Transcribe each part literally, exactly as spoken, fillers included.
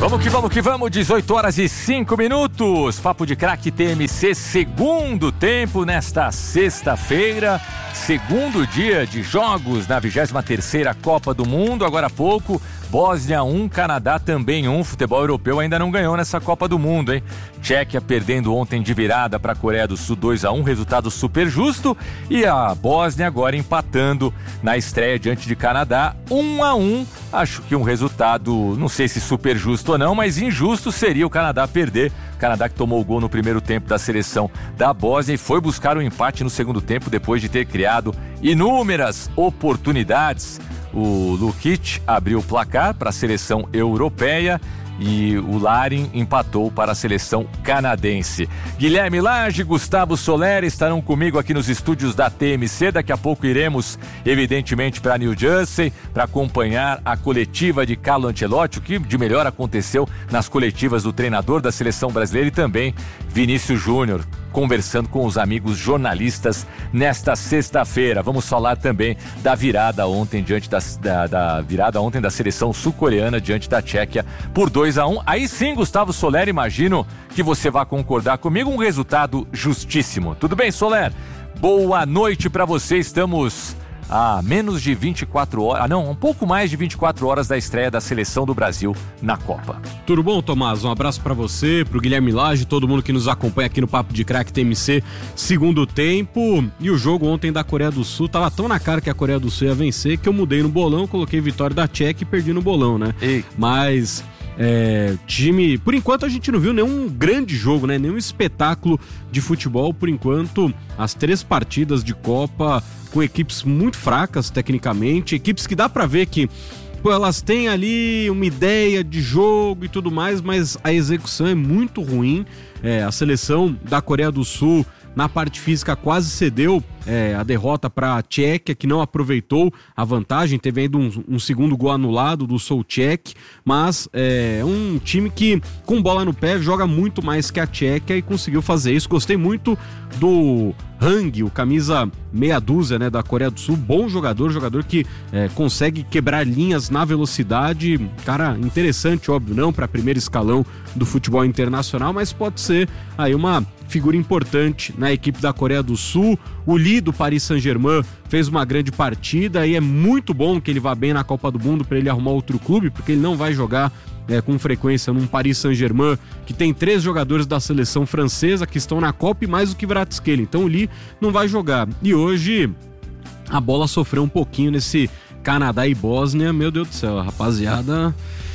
Vamos que vamos que vamos, dezoito horas e cinco minutos. Papo de Craque T M C, segundo tempo nesta sexta-feira. Segundo dia de jogos na vigésima terceira Copa do Mundo. Agora há pouco, Bósnia um, Canadá também um. Futebol europeu ainda não ganhou nessa Copa do Mundo, hein? Tchequia perdendo ontem de virada para a Coreia do Sul dois a um, resultado super justo. E a Bósnia agora empatando na estreia diante de Canadá um a um. Acho que um resultado, não sei se super justo ou não, mas injusto seria o Canadá perder. O Canadá que tomou o gol no primeiro tempo da seleção da Bósnia e foi buscar o empate no segundo tempo depois de ter criado inúmeras oportunidades. O Lukic abriu o placar para a seleção europeia e o Larin empatou para a seleção canadense. Guilherme Lage, Gustavo Soler estarão comigo aqui nos estúdios da T M C. Daqui a pouco iremos, evidentemente, para New Jersey para acompanhar a coletiva de Carlo Ancelotti, o que de melhor aconteceu nas coletivas do treinador da seleção brasileira, e também Vinícius Júnior conversando com os amigos jornalistas nesta sexta-feira. Vamos falar também da virada ontem diante da, da, da virada ontem da seleção sul-coreana diante da Tchequia por dois a um. Aí sim, Gustavo Soler, imagino que você vai concordar comigo, um resultado justíssimo. Tudo bem, Soler? Boa noite para você. Estamos a menos de vinte e quatro horas, ah não, um pouco mais de vinte e quatro horas da estreia da seleção do Brasil na Copa. Tudo bom, Tomás? Um abraço pra você, pro Guilherme Lage, todo mundo que nos acompanha aqui no Papo de Craque T M C, segundo tempo. E o jogo ontem da Coreia do Sul tava tão na cara que a Coreia do Sul ia vencer que eu mudei no bolão, coloquei vitória da Tchequia e perdi no bolão, né? Ei. Mas é, time, por enquanto a gente não viu nenhum grande jogo, né? Nenhum espetáculo de futebol. Por enquanto, as três partidas de Copa com equipes muito fracas tecnicamente, equipes que dá pra ver que pô, elas têm ali uma ideia de jogo e tudo mais, mas a execução é muito ruim. É, a seleção da Coreia do Sul na parte física quase cedeu é, a derrota para a Tchequia, que não aproveitou a vantagem, teve ainda um, um segundo gol anulado do Souček, mas é um time que com bola no pé joga muito mais que a Tchequia e conseguiu fazer isso. Gostei muito do Hang, o camisa meia dúzia, né, da Coreia do Sul, bom jogador, jogador que é, consegue quebrar linhas na velocidade, cara interessante, óbvio, não para primeiro escalão do futebol internacional, mas pode ser aí uma figura importante na equipe da Coreia do Sul. O Lee do Paris Saint-Germain fez uma grande partida e é muito bom que ele vá bem na Copa do Mundo para ele arrumar outro clube, porque ele não vai jogar é, com frequência num Paris Saint-Germain que tem três jogadores da seleção francesa que estão na Copa e mais do que Kvaratskhelia. Então o Lee não vai jogar. E hoje a bola sofreu um pouquinho nesse Canadá e Bósnia. Meu Deus do céu, rapaziada,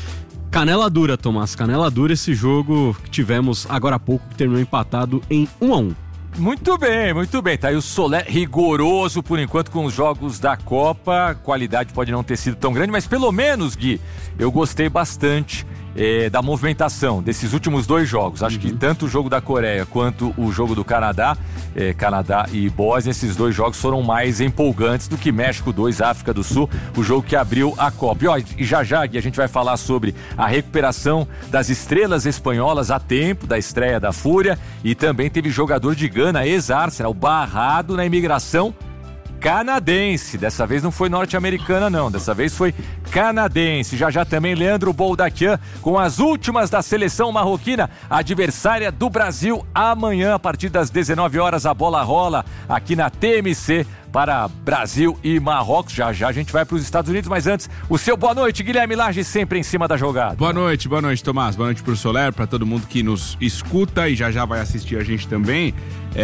canela dura, Tomás, canela dura esse jogo que tivemos agora há pouco, que terminou empatado em um a um. Muito bem, muito bem. Tá aí o Soler rigoroso por enquanto com os jogos da Copa. A qualidade pode não ter sido tão grande, mas pelo menos, Gui, eu gostei bastante é, da movimentação desses últimos dois jogos. Acho uhum. que tanto o jogo da Coreia quanto o jogo do Canadá, é, Canadá e Bósnia, esses dois jogos foram mais empolgantes do que México dois, África do Sul, o jogo que abriu a Copa. E, ó, e já já, Gui, a gente vai falar sobre a recuperação das estrelas espanholas a tempo da estreia da Fúria, e também teve jogador de Gana, ex-Arsenal, barrado na imigração canadense. Dessa vez não foi norte-americana não, dessa vez foi canadense. Já já também Leandro Boldaquian com as últimas da seleção marroquina, adversária do Brasil. Amanhã, a partir das dezenove horas, a bola rola aqui na T M C para Brasil e Marrocos. Já já a gente vai para os Estados Unidos, mas antes, o seu boa noite, Guilherme Lage, sempre em cima da jogada. Boa noite, boa noite, Tomás. Boa noite pro Soler, para todo mundo que nos escuta e já já vai assistir a gente também.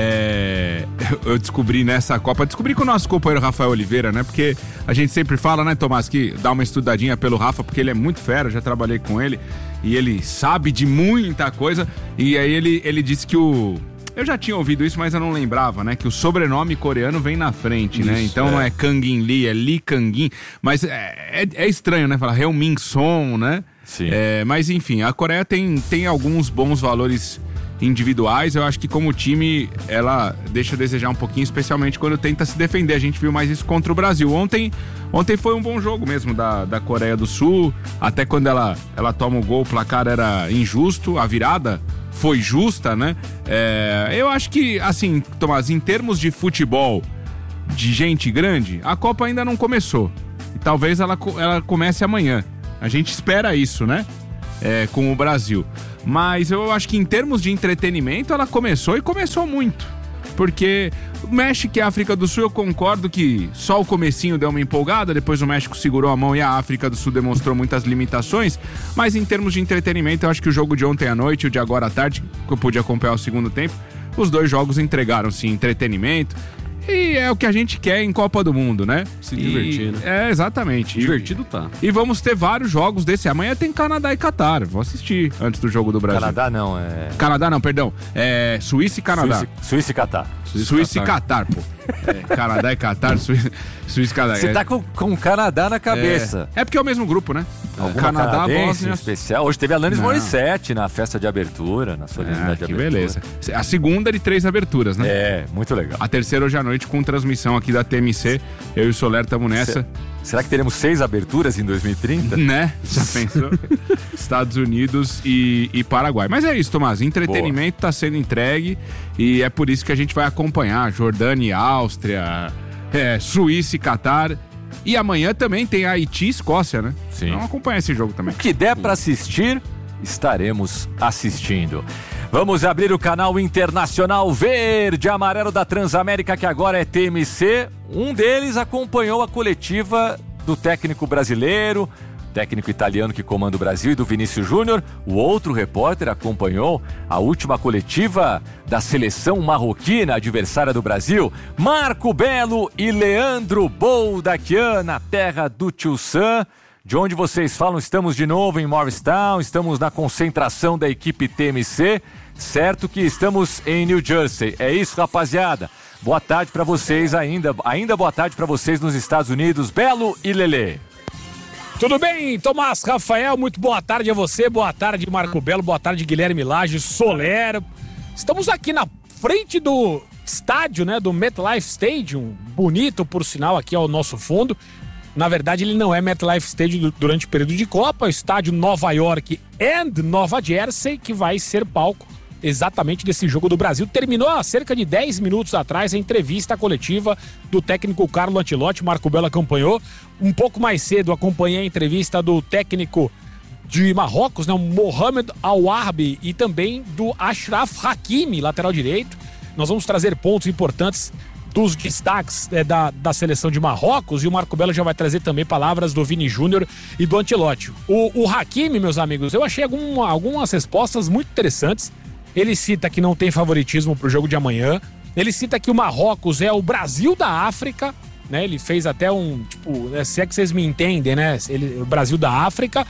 É... Eu descobri nessa Copa, descobri com o nosso companheiro Rafael Oliveira, né? Porque a gente sempre fala, né, Tomás, que dá uma estudadinha pelo Rafa, porque ele é muito fera, já trabalhei com ele e ele sabe de muita coisa. E aí ele, ele disse que o... Eu já tinha ouvido isso, mas eu não lembrava, né? Que o sobrenome coreano vem na frente, isso, né? Então é. não é Kangin Lee, é Lee Kangin. Mas é, é, é estranho, né? Falar Heung-min Son, né? Sim. É, mas enfim, a Coreia tem, tem alguns bons valores individuais. Eu acho que como time, ela deixa a desejar um pouquinho, especialmente quando tenta se defender. A gente viu mais isso contra o Brasil. Ontem, ontem foi um bom jogo mesmo da, da Coreia do Sul. Até quando ela, ela toma o gol, o placar era injusto. A virada foi justa, né? É, eu acho que, assim, Tomás, em termos de futebol de gente grande, a Copa ainda não começou. E talvez ela, ela comece amanhã. A gente espera isso, né? é, com o Brasil. Mas eu acho que em termos de entretenimento ela começou e começou muito. Porque o México e a África do Sul, eu concordo que só o comecinho deu uma empolgada, depois o México segurou a mão e a África do Sul demonstrou muitas limitações, mas em termos de entretenimento, eu acho que o jogo de ontem à noite e o de agora à tarde, que eu pude acompanhar o segundo tempo, os dois jogos entregaram, sim, entretenimento. E é o que a gente quer em Copa do Mundo, né? Se divertir, e... né? É, exatamente. Divertido tá. E vamos ter vários jogos desse. Amanhã tem Canadá e Catar. Vou assistir antes do jogo do Brasil. Canadá não, é... Canadá não, perdão. É Suíça e Canadá. Suíça, Suíça e Catar. Suíça, Suíça e Catar, pô. É, Canadá e Catar, Suíça, Suíça e Catar. Você tá com, com o Canadá na cabeça. É, é porque é o mesmo grupo, né? Alguma Canadá, Bósnia... especial. Hoje teve Alanis Morissette na festa de abertura, na solenidade ah, de que abertura. beleza. A segunda de três aberturas, né? É, muito legal. A terceira hoje à noite com transmissão aqui da T M C. Eu e o Soler estamos nessa. Será que teremos seis aberturas em dois mil e trinta? Né? Já pensou? Estados Unidos e, e Paraguai. Mas é isso, Tomás. Entretenimento está sendo entregue e é por isso que a gente vai acompanhar Jordânia e Áustria, é, Suíça e Catar. E amanhã também tem Haiti e Escócia, né? Sim. Vamos acompanhar esse jogo também. O que der para assistir, estaremos assistindo. Vamos abrir o canal internacional verde e amarelo da Transamérica, que agora é T M C. Um deles acompanhou a coletiva do técnico brasileiro, técnico italiano que comanda o Brasil, e do Vinícius Júnior. O outro repórter acompanhou a última coletiva da seleção marroquina, adversária do Brasil, Marco Belo e Leandro Boldaquian, na terra do Tio Sam. De onde vocês falam, estamos de novo em Morristown, estamos na concentração da equipe T M C, certo que estamos em New Jersey. É isso, rapaziada. Boa tarde para vocês ainda, ainda boa tarde para vocês nos Estados Unidos, Belo e Lelê. Tudo bem, Tomás, Rafael, muito boa tarde a você, boa tarde Marco Belo, boa tarde Guilherme Lage, Soler. Estamos aqui na frente do estádio, né, do MetLife Stadium, bonito por sinal aqui ao nosso fundo. Na verdade, ele não é MetLife Stadium durante o período de Copa, é o estádio Nova York and Nova Jersey, que vai ser palco exatamente desse jogo do Brasil. Terminou há cerca de dez minutos atrás a entrevista coletiva do técnico Carlo Ancelotti. Marco Belo acompanhou. Um pouco mais cedo acompanhei a entrevista do técnico de Marrocos, né, o Mohamed Al-Warbi, e também do Achraf Hakimi, lateral direito. Nós vamos trazer pontos importantes dos destaques é, da, da seleção de Marrocos, e o Marco Belo já vai trazer também palavras do Vini Júnior e do Ancelotti. O, o Hakimi, meus amigos, eu achei algum, algumas respostas muito interessantes. Ele cita que não tem favoritismo pro jogo de amanhã. Ele cita que o Marrocos é o Brasil da África, né? Ele fez até um, tipo, né, se é que vocês me entendem, né? Ele, o Brasil da África,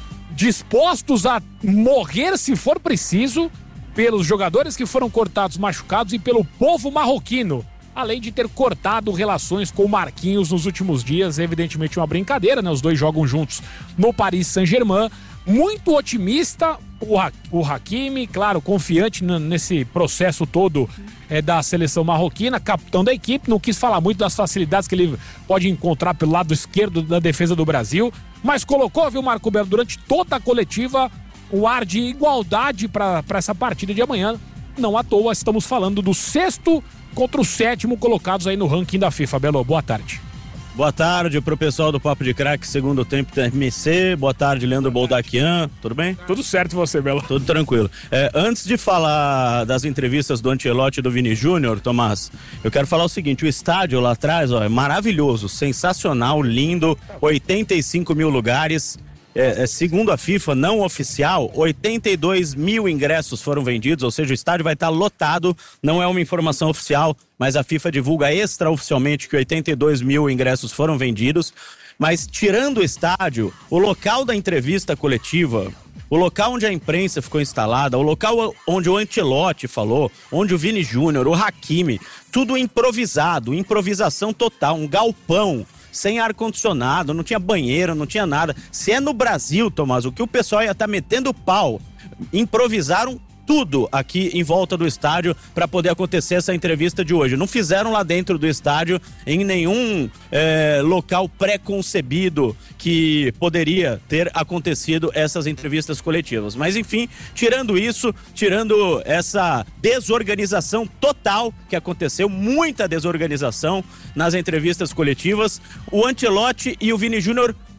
dispostos a morrer se for preciso pelos jogadores que foram cortados, machucados, e pelo povo marroquino. Além de ter cortado relações com o Marquinhos nos últimos dias, evidentemente uma brincadeira, né? Os dois jogam juntos no Paris Saint-Germain. Muito otimista o, ha- o Hakimi, claro, confiante n- nesse processo todo é, da seleção marroquina, capitão da equipe. Não quis falar muito das facilidades que ele pode encontrar pelo lado esquerdo da defesa do Brasil, mas colocou, viu, Marco Belo, durante toda a coletiva, o ar de igualdade para essa partida de amanhã. Não à toa, estamos falando do sexto contra o sétimo colocados aí no ranking da FIFA. Belo, boa tarde. Boa tarde pro pessoal do Papo de Craque, segundo tempo T M C. Boa tarde, Leandro Boldaquian. Tudo bem? Tudo certo você, Belo? Tudo tranquilo. É, antes de falar das entrevistas do Ancelotti e do Vini Júnior, Tomás, eu quero falar o seguinte: o estádio lá atrás, ó, é maravilhoso, sensacional, lindo, oitenta e cinco mil lugares. É, é, segundo a FIFA, não oficial, oitenta e dois mil ingressos foram vendidos, ou seja, o estádio vai estar lotado. Não é uma informação oficial, mas a FIFA divulga extraoficialmente que oitenta e dois mil ingressos foram vendidos. Mas tirando o estádio, o local da entrevista coletiva, o local onde a imprensa ficou instalada, o local onde o Ancelotti falou, onde o Vini Júnior, o Hakimi, tudo improvisado, improvisação total, um galpão, sem ar-condicionado, não tinha banheiro, não tinha nada. Se é no Brasil, Tomás, o que o pessoal ia estar metendo pau, improvisaram tudo aqui em volta do estádio para poder acontecer essa entrevista de hoje. Não fizeram lá dentro do estádio, em nenhum é, local pré-concebido que poderia ter acontecido essas entrevistas coletivas. Mas enfim, tirando isso, tirando essa desorganização total que aconteceu, muita desorganização nas entrevistas coletivas, o Ancelotti e o Vini Júnior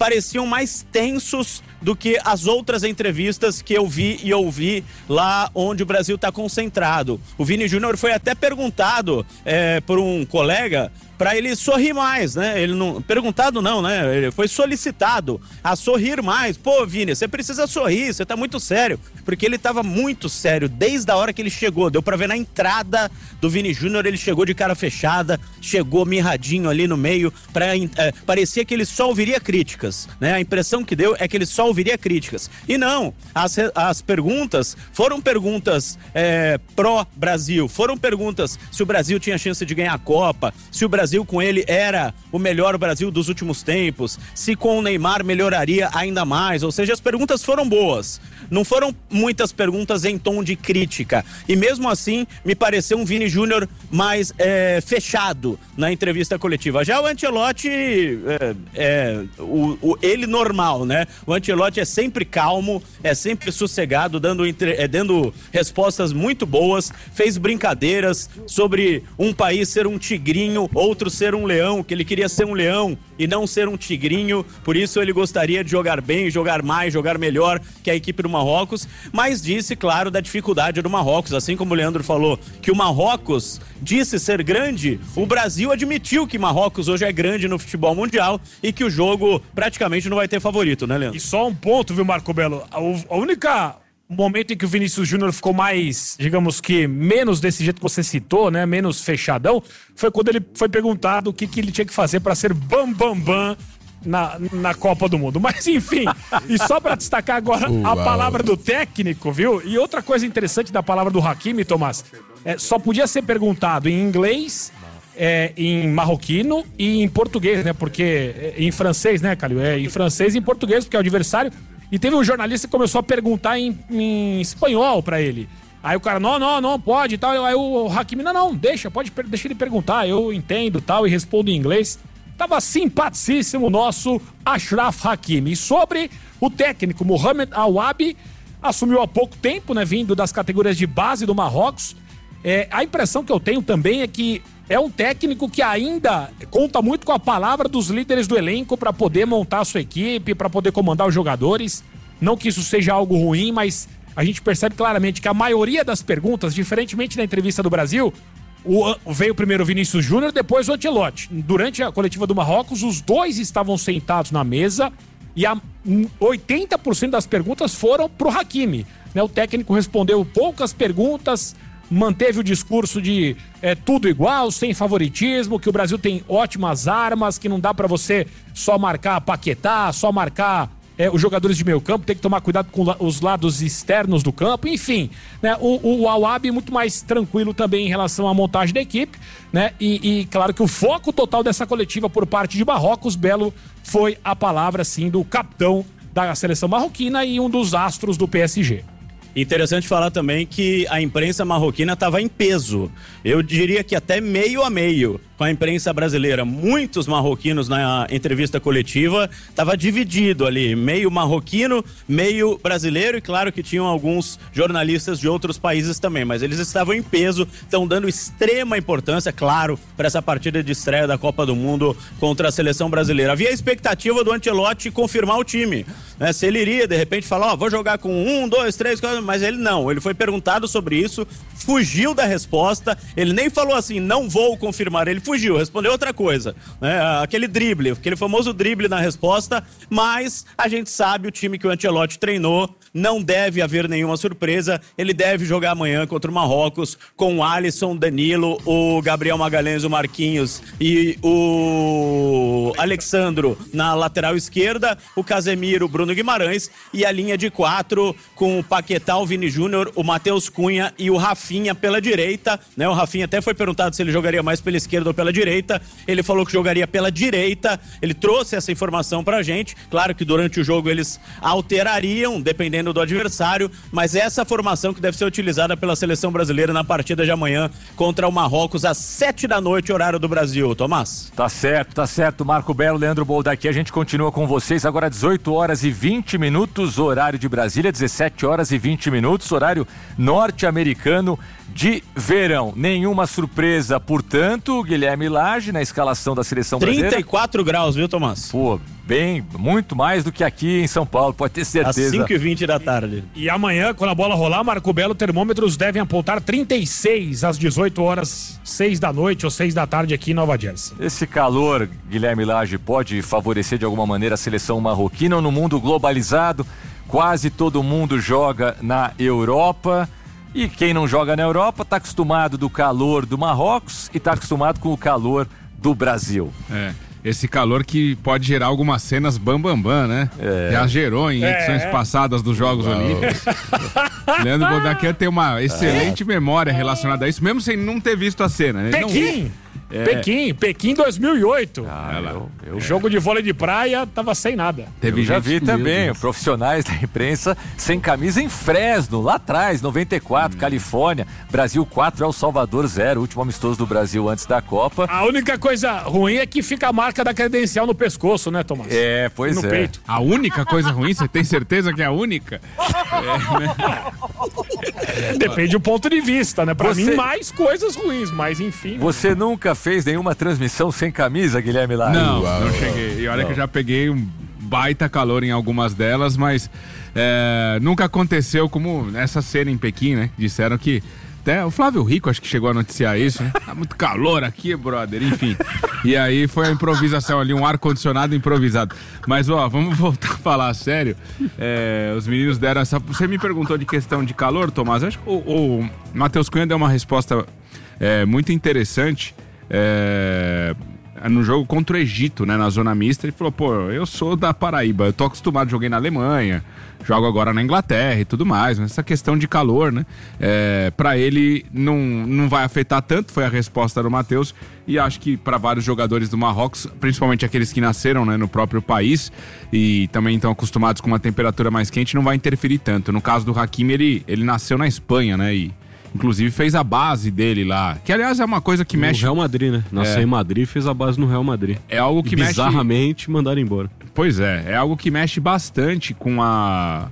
pareciam mais tensos do que as outras entrevistas que eu vi e ouvi lá onde o Brasil está concentrado. O Vini Júnior foi até perguntado é, por um colega para ele sorrir mais, né? Ele não perguntado não, né? Ele foi solicitado a sorrir mais. Pô, Vini, você precisa sorrir, você tá muito sério, porque ele tava muito sério desde a hora que ele chegou. Deu para ver na entrada do Vini Júnior, ele chegou de cara fechada, chegou mirradinho ali no meio, para é, parecia que ele só ouviria críticas, né? A impressão que deu é que ele só ouviria críticas. E não, as, as perguntas foram perguntas é, pró-Brasil, foram perguntas se o Brasil tinha chance de ganhar a Copa, se o Brasil com ele era o melhor Brasil dos últimos tempos, se com o Neymar melhoraria ainda mais, ou seja, as perguntas foram boas, não foram muitas perguntas em tom de crítica, e mesmo assim me pareceu um Vini Júnior mais é, fechado na entrevista coletiva. Já o Ancelotti é, é o, o, ele normal, né? O Ancelotti é sempre calmo, é sempre sossegado, dando, entre, é, dando respostas muito boas, fez brincadeiras sobre um país ser um tigrinho, outro ser um leão, que ele queria ser um leão e não ser um tigrinho, por isso ele gostaria de jogar bem, jogar mais, jogar melhor que a equipe do Marrocos, mas disse, claro, da dificuldade do Marrocos, assim como o Leandro falou, que o Marrocos disse ser grande, o Brasil admitiu que Marrocos hoje é grande no futebol mundial e que o jogo praticamente não vai ter favorito, né, Leandro? E só um ponto, viu, Marco Belo? A, a única momento em que o Vinícius Júnior ficou mais, digamos que, menos desse jeito que você citou, né, menos fechadão, foi quando ele foi perguntado o que, que ele tinha que fazer para ser bam, bam, bam na, na Copa do Mundo. Mas, enfim, e só para destacar agora a palavra do técnico, viu? E outra coisa interessante da palavra do Hakimi, Tomás, é, só podia ser perguntado em inglês, é, em marroquino e em português, né? Porque, é, em francês, né, Calil? É, em francês e em português, porque é o adversário. E teve um jornalista que começou a perguntar em, em espanhol pra ele. Aí o cara, não, não, não, pode e tal. Aí o Hakimi, não, não, deixa, pode, deixa ele perguntar, eu entendo tal, e respondo em inglês. Tava simpaticíssimo o nosso Achraf Hakimi. E sobre o técnico, Mohamed Aouabi, assumiu há pouco tempo, né, vindo das categorias de base do Marrocos. É, a impressão que eu tenho também é que é um técnico que ainda conta muito com a palavra dos líderes do elenco para poder montar a sua equipe, para poder comandar os jogadores. Não que isso seja algo ruim, mas a gente percebe claramente que a maioria das perguntas, diferentemente da entrevista do Brasil, o, veio primeiro o Vinícius Júnior, depois o Ancelotti. Durante a coletiva do Marrocos, os dois estavam sentados na mesa e a oitenta por cento das perguntas foram pro Hakimi, né? O técnico respondeu poucas perguntas, manteve o discurso de é, tudo igual, sem favoritismo, que o Brasil tem ótimas armas, que não dá pra você só marcar Paquetá, só marcar é, os jogadores de meio campo, tem que tomar cuidado com os lados externos do campo, enfim, né? O, o Aouabi muito mais tranquilo também em relação à montagem da equipe, né? E, e claro que o foco total dessa coletiva por parte de Marrocos, Belo, foi a palavra, sim, do capitão da seleção marroquina e um dos astros do P S G. Interessante falar também que a imprensa marroquina estava em peso. Eu diria que até meio a meio com a imprensa brasileira. Muitos marroquinos na entrevista coletiva estava dividido ali, meio marroquino, meio brasileiro, e claro que tinham alguns jornalistas de outros países também, mas eles estavam em peso, estão dando extrema importância, claro, para essa partida de estreia da Copa do Mundo contra a seleção brasileira. Havia a expectativa do Ancelotti confirmar o time, né? Se ele iria, de repente, falar, ó, oh, vou jogar com um, dois, três, quatro, mas ele não, ele foi perguntado sobre isso, fugiu da resposta, ele nem falou assim, não vou confirmar, ele fugiu, respondeu outra coisa, né? Aquele drible, aquele famoso drible na resposta, mas a gente sabe o time que o Ancelotti treinou, não deve haver nenhuma surpresa, ele deve jogar amanhã contra o Marrocos com o Alisson, Danilo, o Gabriel Magalhães, o Marquinhos e o Alexandro na lateral esquerda, o Casemiro, o Bruno Guimarães e a linha de quatro com o Paquetá, o Vini Júnior, o Matheus Cunha e o Rafinha pela direita, né? O Rafinha até foi perguntado se ele jogaria mais pela esquerda ou pela direita, ele falou que jogaria pela direita, ele trouxe essa informação pra gente, claro que durante o jogo eles alterariam, dependendo do adversário, mas essa formação que deve ser utilizada pela seleção brasileira na partida de amanhã contra o Marrocos às sete da noite, horário do Brasil. Tomás? Tá certo, tá certo, Marco Belo, Leandro Bolda aqui, a gente continua com vocês agora dezoito horas e vinte minutos, horário de Brasília, dezessete horas e vinte minutos, horário norte-americano de verão. Nenhuma surpresa, portanto, Guilherme Lage na escalação da seleção brasileira. trinta e quatro graus, viu, Tomás? Pô, bem, muito mais do que aqui em São Paulo, pode ter certeza. Às cinco e vinte da tarde. E, e amanhã, quando a bola rolar, Marco Belo, termômetros devem apontar trinta e seis às dezoito horas, seis da noite ou seis da tarde aqui em Nova Jersey. Esse calor, Guilherme Lage, pode favorecer de alguma maneira a seleção marroquina? No mundo globalizado, quase todo mundo joga na Europa. E quem não joga na Europa está acostumado do calor do Marrocos e está acostumado com o calor do Brasil. É. Esse calor que pode gerar algumas cenas bambambam, bam, bam, né? É. Já gerou em edições é. passadas dos Jogos Uau. Olímpicos. Leandro Boldaquian tem uma excelente é. memória relacionada a isso, mesmo sem não ter visto a cena. Né? Pequim! Não... É. Pequim, Pequim dois mil e oito. Ah, eu, eu, Jogo de vôlei de praia tava sem nada. Teve eu já vi também, Deus. profissionais da imprensa sem camisa em Fresno, lá atrás, noventa e quatro, hum. Califórnia. Brasil quatro, El Salvador zero, último amistoso do Brasil antes da Copa. A única coisa ruim é que fica a marca da credencial no pescoço, né, Tomás? É, pois no é. Peito. A única coisa ruim, você tem certeza que é a única? é, né? Depende do ponto de vista, né? Pra você... mim, mais coisas ruins, mas enfim. Você né? nunca fez nenhuma transmissão sem camisa, Guilherme Lara? Não, Uau. não cheguei. E olha não. que eu já peguei um baita calor em algumas delas, mas é, nunca aconteceu como essa cena em Pequim, né? Disseram que até o Flávio Rico acho que chegou a noticiar isso, né? Tá muito calor aqui, brother, enfim. E aí foi a improvisação ali, um ar-condicionado improvisado. Mas, ó, vamos voltar a falar sério. É, os meninos deram essa... Você me perguntou de questão de calor, Tomás. Acho que o, o Matheus Cunha deu uma resposta é, muito interessante. É, no jogo contra o Egito, né, na zona mista, ele falou, pô, eu sou da Paraíba, eu tô acostumado, joguei na Alemanha, jogo agora na Inglaterra e tudo mais, mas essa questão de calor, né, é, pra ele não, não vai afetar tanto, foi a resposta do Matheus, e acho que para vários jogadores do Marrocos, principalmente aqueles que nasceram, né, no próprio país e também estão acostumados com uma temperatura mais quente, não vai interferir tanto. No caso do Hakimi, ele, ele nasceu na Espanha, né, e inclusive fez a base dele lá. Que, aliás, é uma coisa que no mexe... No Real Madrid, né? Nasceu é. em Madrid, fez a base no Real Madrid. É algo que e, mexe... bizarramente, mandaram embora. Pois é, é algo que mexe bastante com a...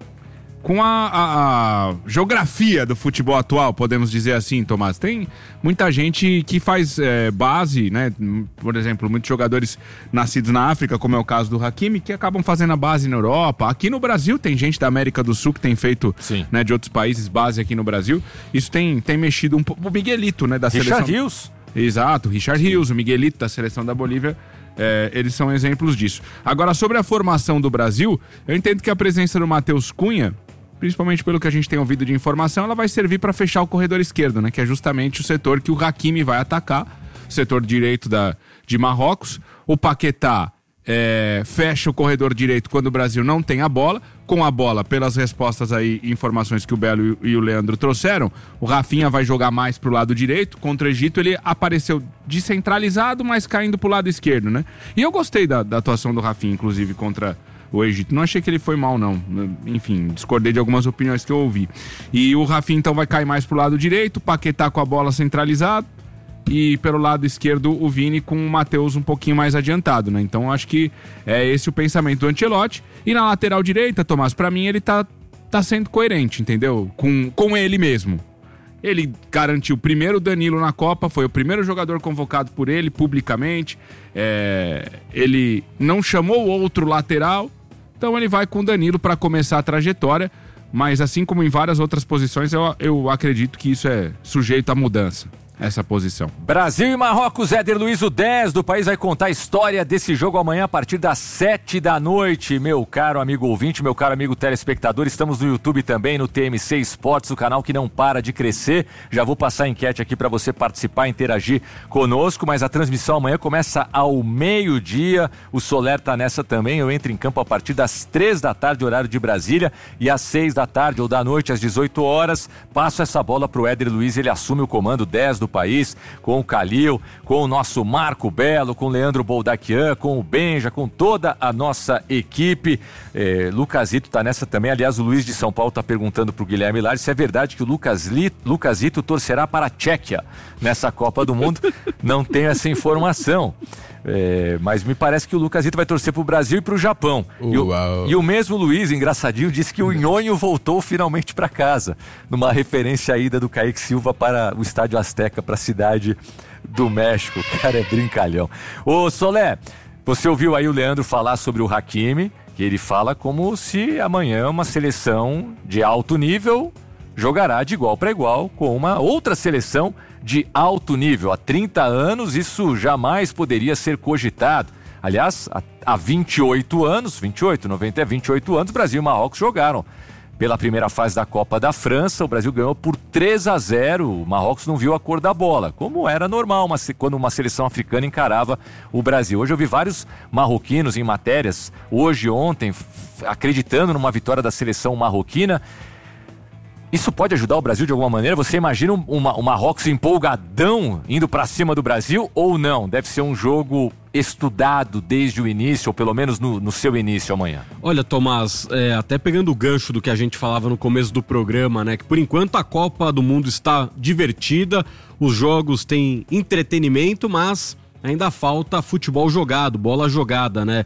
com a, a, a geografia do futebol atual, podemos dizer assim, Tomás. Tem muita gente que faz é, base, né? Por exemplo, muitos jogadores nascidos na África, como é o caso do Hakimi, que acabam fazendo a base na Europa. Aqui no Brasil tem gente da América do Sul que tem feito, né, de outros países, base aqui no Brasil. Isso tem, tem mexido um pouco. O Miguelito, né, da Richard seleção. Richard Rios. Exato, Richard Rios, o Miguelito da seleção da Bolívia. É, eles são exemplos disso. Agora, sobre a formação do Brasil, eu entendo que a presença do Matheus Cunha, principalmente pelo que a gente tem ouvido de informação, ela vai servir para fechar o corredor esquerdo, né? Que é justamente o setor que o Hakimi vai atacar, o setor direito da, de Marrocos. O Paquetá é, fecha o corredor direito quando o Brasil não tem a bola. Com a bola, pelas respostas aí, informações que o Belo e o Leandro trouxeram, o Rafinha vai jogar mais pro lado direito. Contra o Egito ele apareceu descentralizado, mas caindo pro lado esquerdo, né? E eu gostei da, da atuação do Rafinha, inclusive, contra o Egito. Não achei que ele foi mal, não. Enfim, discordei de algumas opiniões que eu ouvi. E o Rafinha, então, vai cair mais pro lado direito, Paquetá com a bola centralizado, e pelo lado esquerdo o Vini com o Matheus um pouquinho mais adiantado, né? Então acho que é esse o pensamento do Ancelotti. E na lateral direita, Tomás, pra mim ele tá, tá sendo coerente, entendeu? Com, com ele mesmo. Ele garantiu primeiro o Danilo na Copa, foi o primeiro jogador convocado por ele publicamente. É, ele não chamou outro lateral, então ele vai com o Danilo para começar a trajetória. Mas assim como em várias outras posições, eu, eu acredito que isso é sujeito à mudança. Essa posição. Brasil e Marrocos, Éder Luiz, o dez do país, vai contar a história desse jogo amanhã a partir das sete da noite. Meu caro amigo ouvinte, meu caro amigo telespectador, estamos no YouTube também, no T M C Esportes, o canal que não para de crescer. Já vou passar a enquete aqui para você participar, interagir conosco, mas a transmissão amanhã começa ao meio-dia. O Soler tá nessa também, eu entro em campo a partir das três da tarde, horário de Brasília, e às seis da tarde ou da noite, às dezoito horas, passo essa bola pro Éder Luiz, ele assume o comando dez do do país, com o Calil, com o nosso Marco Belo, com o Leandro Boldaquian, com o Benja, com toda a nossa equipe. É, Lucasito tá nessa também. Aliás, o Luiz de São Paulo tá perguntando pro Guilherme Lara se é verdade que o Lucas Li, Lucasito torcerá para a Tchequia nessa Copa do Mundo. Não tenho essa informação. É, mas me parece que o Lucasito vai torcer pro Brasil e pro Japão. E o, e o mesmo Luiz, engraçadinho, disse que o Nhonho voltou finalmente para casa, numa referência à ida do Kaique Silva para o Estádio Azteca, para a cidade do México. O cara é brincalhão. Ô Solé, Você ouviu aí o Leandro falar sobre o Hakimi, que ele fala como se amanhã uma seleção de alto nível jogará de igual para igual com uma outra seleção de alto nível. Há trinta anos isso jamais poderia ser cogitado. Aliás, há vinte e oito anos, vinte e oito, noventa, vinte e oito anos, Brasil e Marrocos jogaram pela primeira fase da Copa da França. O Brasil ganhou por três a zero, o Marrocos não viu a cor da bola, como era normal uma, quando uma seleção africana encarava o Brasil. Hoje eu vi vários marroquinos em matérias, hoje, ontem, acreditando numa vitória da seleção marroquina. Isso pode ajudar o Brasil de alguma maneira? Você imagina um, uma, um Marrocos empolgadão indo para cima do Brasil ou não? Deve ser um jogo estudado desde o início, ou pelo menos no, no seu início amanhã. Olha, Tomás, é, até pegando o gancho do que a gente falava no começo do programa, né? Que por enquanto a Copa do Mundo está divertida, os jogos têm entretenimento, mas ainda falta futebol jogado, bola jogada, né?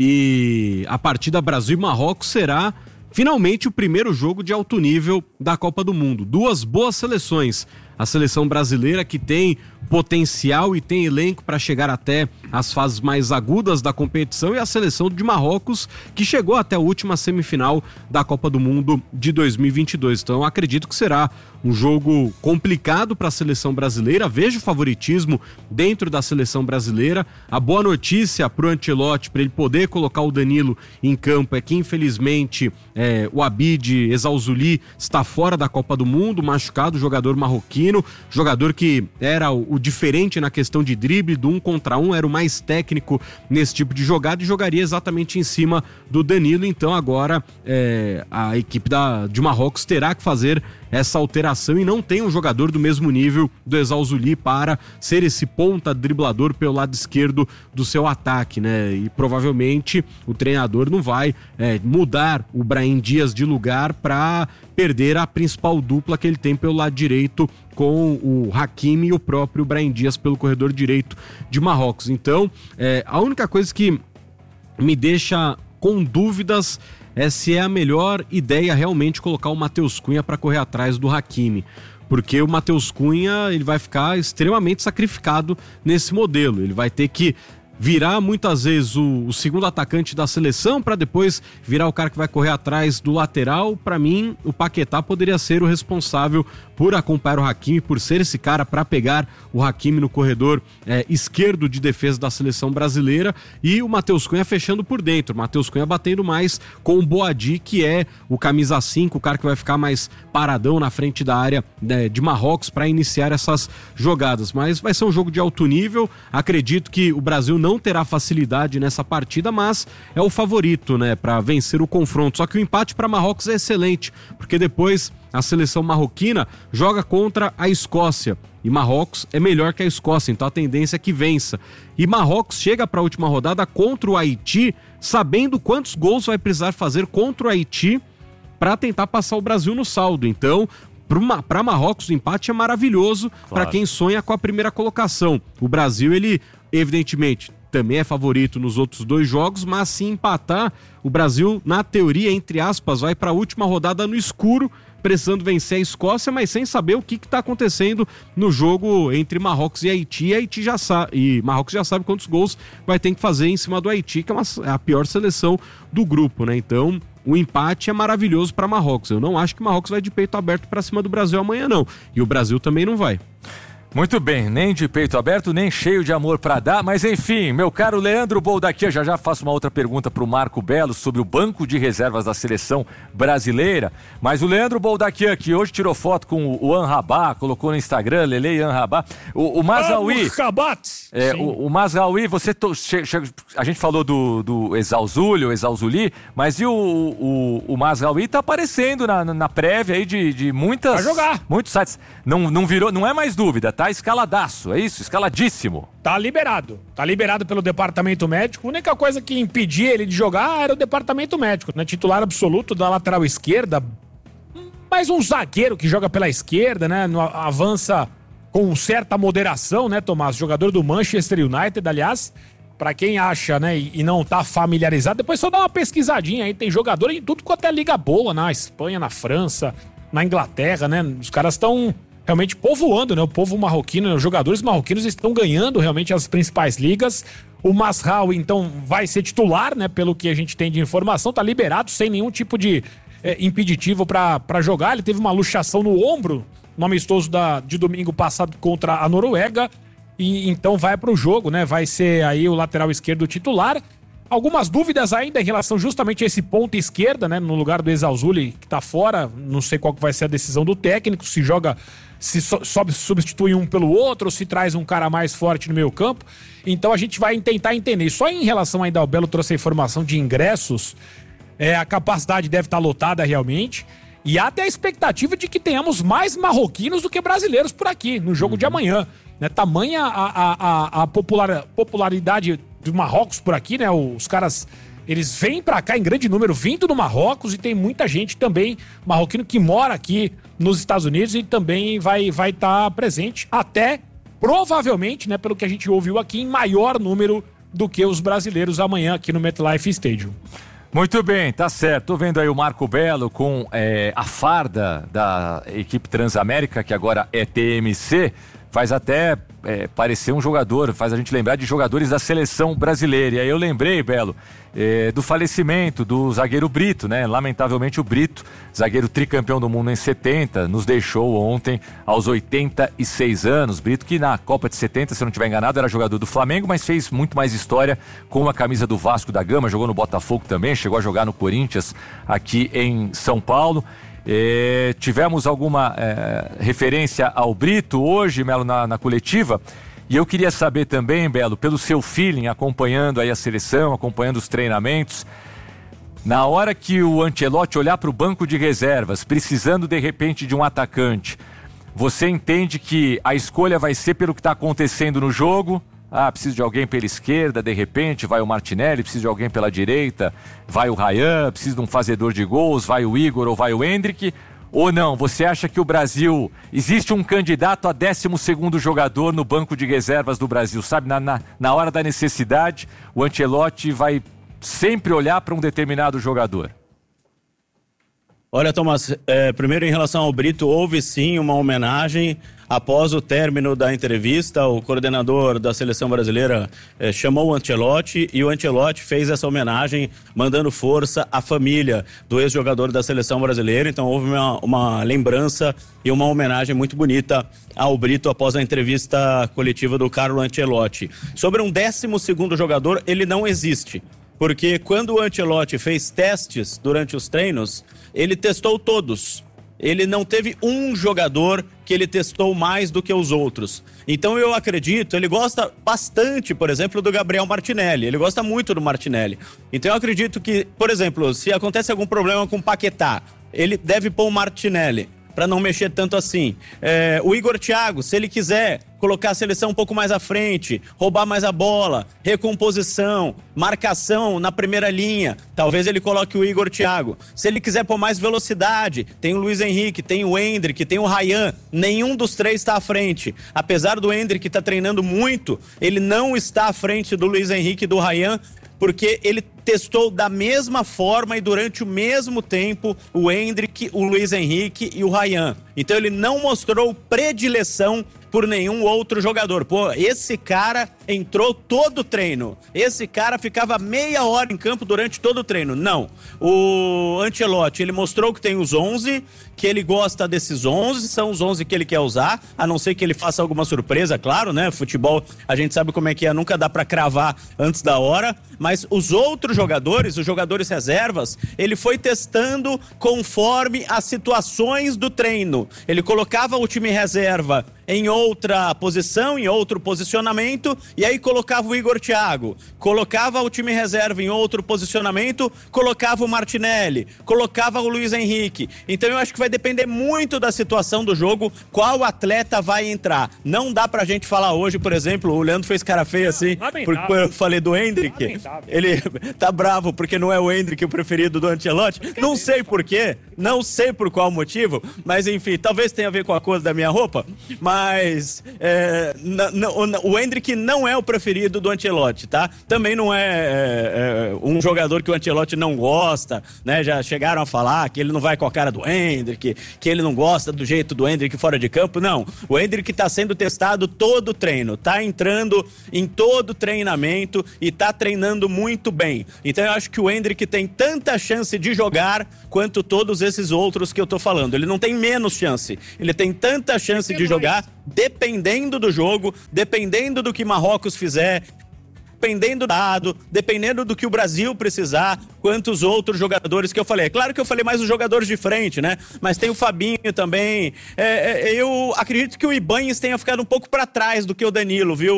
E a partida Brasil e Marrocos será finalmente o primeiro jogo de alto nível da Copa do Mundo. Duas boas seleções. A seleção brasileira, que tem potencial e tem elenco para chegar até as fases mais agudas da competição, e a seleção de Marrocos, que chegou até a última semifinal da Copa do Mundo de dois mil e vinte e dois. Então, eu acredito que será um jogo complicado para a seleção brasileira. Vejo favoritismo dentro da seleção brasileira. A boa notícia para o Ancelotti, para ele poder colocar o Danilo em campo, é que infelizmente é, o Abid Ezzalzouli está fora da Copa do Mundo, machucado, jogador marroquino, jogador que era o, o diferente na questão de drible, do um contra um, era o mais técnico nesse tipo de jogada e jogaria exatamente em cima do Danilo. Então agora é, a equipe da, de Marrocos terá que fazer essa alteração e não tem um jogador do mesmo nível do Ezzalzouli para ser esse ponta driblador pelo lado esquerdo do seu ataque, né? E provavelmente o treinador não vai é, mudar o Brahim Dias de lugar para perder a principal dupla que ele tem pelo lado direito com o Hakimi e o próprio Brahim Dias pelo corredor direito de Marrocos. Então, é, a única coisa que me deixa com dúvidas é se é a melhor ideia realmente colocar o Matheus Cunha para correr atrás do Hakimi, porque o Matheus Cunha ele vai ficar extremamente sacrificado nesse modelo. Ele vai ter que virar muitas vezes o, o segundo atacante da seleção para depois virar o cara que vai correr atrás do lateral. Para mim, o Paquetá poderia ser o responsável por acompanhar o Hakimi, por ser esse cara para pegar o Hakimi no corredor é, esquerdo de defesa da seleção brasileira, e o Matheus Cunha fechando por dentro. O Matheus Cunha batendo mais com o Boadi, que é o camisa cinco, o cara que vai ficar mais paradão na frente da área né, de Marrocos para iniciar essas jogadas. Mas vai ser um jogo de alto nível. Acredito que o Brasil não não terá facilidade nessa partida, mas é o favorito, né, para vencer o confronto. Só que o empate para Marrocos é excelente, porque depois a seleção marroquina joga contra a Escócia e Marrocos é melhor que a Escócia, então a tendência é que vença. E Marrocos chega para a última rodada contra o Haiti, sabendo quantos gols vai precisar fazer contra o Haiti para tentar passar o Brasil no saldo. Então, para Marrocos o empate é maravilhoso, claro, para quem sonha com a primeira colocação. O Brasil, ele evidentemente também é favorito nos outros dois jogos, mas se empatar, o Brasil, na teoria, entre aspas, vai para a última rodada no escuro, precisando vencer a Escócia, mas sem saber o que está acontecendo no jogo entre Marrocos e Haiti. E, Haiti já sabe, e Marrocos já sabe quantos gols vai ter que fazer em cima do Haiti, que é, uma, é a pior seleção do grupo, né? Então, o empate é maravilhoso para Marrocos. Eu não acho que Marrocos vai de peito aberto para cima do Brasil amanhã, não. E o Brasil também não vai. Muito bem, nem de peito aberto, nem cheio de amor pra dar, mas enfim, meu caro Leandro Boldaquia, já já faço uma outra pergunta pro Marco Belo sobre o banco de reservas da seleção brasileira, mas o Leandro Boldaquia, que hoje tirou foto com o Anrabá, colocou no Instagram, Lele Anrabá, o, o Mazraoui, é, o, o Mazraoui, você, to, che, che, a gente falou do, do Ezzalzouli, o Ezzalzouli, mas e o, o, o Mazraoui tá aparecendo na, na prévia aí de, de muitas, vai jogar, muitos sites, não, não virou, não é mais dúvida, tá escaladaço, é isso? Escaladíssimo. Tá liberado. Tá liberado pelo departamento médico. A única coisa que impedia ele de jogar era o departamento médico, né? Titular absoluto da lateral esquerda. Mais um zagueiro que joga pela esquerda, né? No, avança com certa moderação, né, Tomás? Jogador do Manchester United, aliás. Pra quem acha, né, e não tá familiarizado, depois só dá uma pesquisadinha aí. Tem jogador em tudo quanto é liga boa, na Espanha, na França, na Inglaterra, né? Os caras estão realmente povoando, né? O povo marroquino, os jogadores marroquinos estão ganhando realmente as principais ligas. O Mazraoui, então, vai ser titular, né? Pelo que a gente tem de informação, tá liberado, sem nenhum tipo de é, impeditivo para jogar. Ele teve uma luxação no ombro, no amistoso da, de domingo passado contra a Noruega, e então vai para o jogo, né? Vai ser aí o lateral esquerdo titular. Algumas dúvidas ainda em relação justamente a esse ponta esquerda, né? No lugar do Ezauzuli, que tá fora. Não sei qual que vai ser a decisão do técnico, se joga, se so, substitui um pelo outro, ou se traz um cara mais forte no meio campo. Então a gente vai tentar entender. Só em relação ainda ao Belo trouxe a informação de ingressos, é, a capacidade deve estar lotada realmente. E há até a expectativa de que tenhamos mais marroquinos do que brasileiros por aqui, no jogo uhum. de amanhã. Né? Tamanha a, a, a, a popular, popularidade do Marrocos por aqui, né? Os caras, eles vêm pra cá em grande número, vindo do Marrocos, e tem muita gente também marroquino que mora aqui nos Estados Unidos e também vai vai estar presente, até provavelmente, né, pelo que a gente ouviu aqui, em maior número do que os brasileiros amanhã aqui no MetLife Stadium. Muito bem, tá certo. Tô vendo aí o Marco Belo com é, a farda da equipe Transamérica, que agora é T M C. Faz até é, parecer um jogador, faz a gente lembrar de jogadores da seleção brasileira. E aí eu lembrei, Belo, é, do falecimento do zagueiro Brito, né? Lamentavelmente o Brito, zagueiro tricampeão do mundo em setenta, nos deixou ontem aos oitenta e seis anos. Brito que na Copa de setenta, se eu não estiver enganado, era jogador do Flamengo, mas fez muito mais história com a camisa do Vasco da Gama, jogou no Botafogo também, chegou a jogar no Corinthians aqui em São Paulo. É, tivemos alguma é, referência ao Brito hoje, Melo, na, na coletiva, e eu queria saber também, Belo, pelo seu feeling, acompanhando aí a seleção, acompanhando os treinamentos, na hora que o Ancelotti olhar para o banco de reservas, precisando de repente de um atacante, você entende que a escolha vai ser pelo que está acontecendo no jogo? Ah, preciso de alguém pela esquerda, de repente vai o Martinelli, preciso de alguém pela direita, vai o Ryan, preciso de um fazedor de gols, vai o Igor ou vai o Endrick, ou não? Você acha que o Brasil, existe um candidato a décimo segundo jogador no banco de reservas do Brasil, sabe? Na, na, na hora da necessidade, o Ancelotti vai sempre olhar para um determinado jogador. Olha, Tomás, é, primeiro em relação ao Brito, houve sim uma homenagem. Após o término da entrevista, o coordenador da seleção brasileira eh, chamou o Ancelotti e o Ancelotti fez essa homenagem, mandando força à família do ex-jogador da seleção brasileira. Então houve uma, uma lembrança e uma homenagem muito bonita ao Brito após a entrevista coletiva do Carlo Ancelotti. Sobre um décimo segundo jogador, ele não existe. Porque quando o Ancelotti fez testes durante os treinos, ele testou todos. Ele não teve um jogador que ele testou mais do que os outros. Então eu acredito, ele gosta bastante, por exemplo, do Gabriel Martinelli. Ele gosta muito do Martinelli. Então eu acredito que, por exemplo, se acontece algum problema com o Paquetá, ele deve pôr o Martinelli, para não mexer tanto assim. É, o Igor Thiago, se ele quiser colocar a seleção um pouco mais à frente, roubar mais a bola, recomposição, marcação na primeira linha, talvez ele coloque o Igor Thiago. Se ele quiser pôr mais velocidade, tem o Luiz Henrique, tem o Endrick, tem o Ryan, nenhum dos três está à frente. Apesar do Endrick estar tá treinando muito, ele não está à frente do Luiz Henrique e do Ryan, porque ele testou da mesma forma e durante o mesmo tempo o Endrick, o Luiz Henrique e o Ryan. Então ele não mostrou predileção por nenhum outro jogador. Pô, esse cara entrou todo o treino. Esse cara ficava meia hora em campo durante todo o treino. Não. O Ancelotti, ele mostrou que tem os onze, que ele gosta desses onze, são os onze que ele quer usar, a não ser que ele faça alguma surpresa, claro, né? Futebol, a gente sabe como é que é, nunca dá pra cravar antes da hora, mas os outros jogadores, os jogadores reservas, ele foi testando conforme as situações do treino. Ele colocava o time reserva em outra posição, em outro posicionamento, e aí colocava o Igor Thiago, colocava o time reserva em outro posicionamento, colocava o Martinelli, colocava o Luiz Henrique. Então eu acho que vai depender muito da situação do jogo, qual atleta vai entrar. Não dá pra gente falar hoje, por exemplo, o Leandro fez cara feia assim, porque eu falei do Endrick, ele tá bravo porque não é o Endrick o preferido do Ancelotti, não sei por quê, não sei por qual motivo, mas enfim, talvez tenha a ver com a cor da minha roupa, mas é, n- n- o Endrick não é o preferido do Ancelotti, tá? Também não é, é, é um jogador que o Ancelotti não gosta, né? Já chegaram a falar que ele não vai com a cara do Endrick, que ele não gosta do jeito do Endrick fora de campo. Não, o Endrick tá sendo testado todo o treino, tá entrando em todo o treinamento e tá treinando muito bem. Então eu acho que o Endrick tem tanta chance de jogar quanto todos esses outros que eu tô falando. Ele não tem menos chance, ele tem tanta chance de jogar dependendo do jogo, dependendo do que Marrocos fizer, dependendo do dado, dependendo do que o Brasil precisar, quantos outros jogadores que eu falei. É claro que eu falei mais os jogadores de frente, né? Mas tem o Fabinho também. É, é, eu acredito que o Ibanez tenha ficado um pouco para trás do que o Danilo, viu,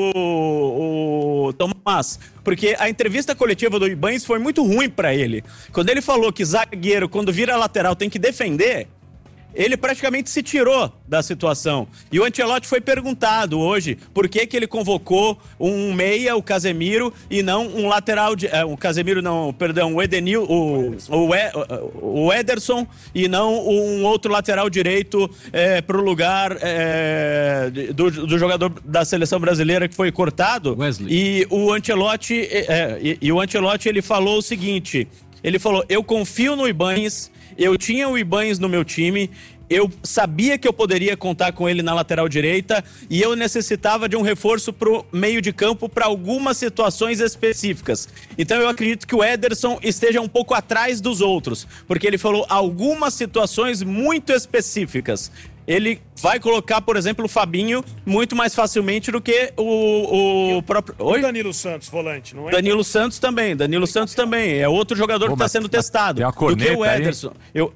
o, o Tomás? Porque a entrevista coletiva do Ibanez foi muito ruim para ele. Quando ele falou que zagueiro, quando vira lateral, tem que defender, ele praticamente se tirou da situação. E o Ancelotti foi perguntado hoje por que que ele convocou um meia, o Casemiro, e não um lateral de... É, o Casemiro não, perdão, o Edenil, o, o, e, o Ederson, e não um outro lateral direito é, pro lugar é, do, do jogador da seleção brasileira que foi cortado. Wesley. E o Ancelotti, é, e, e o Ancelotti, ele falou o seguinte, ele falou, eu confio no Ibanez, eu tinha o Ibanez no meu time, eu sabia que eu poderia contar com ele na lateral direita e eu necessitava de um reforço pro meio de campo para algumas situações específicas. Então eu acredito que o Ederson esteja um pouco atrás dos outros, porque ele falou algumas situações muito específicas. Ele vai colocar, por exemplo, o Fabinho muito mais facilmente do que o, o próprio... Oi? O Danilo Santos, volante, não é? Danilo Santos também, Danilo Santos também. É outro jogador Pô, que está sendo testado. Tem uma do que o Ederson. Aí. Eu...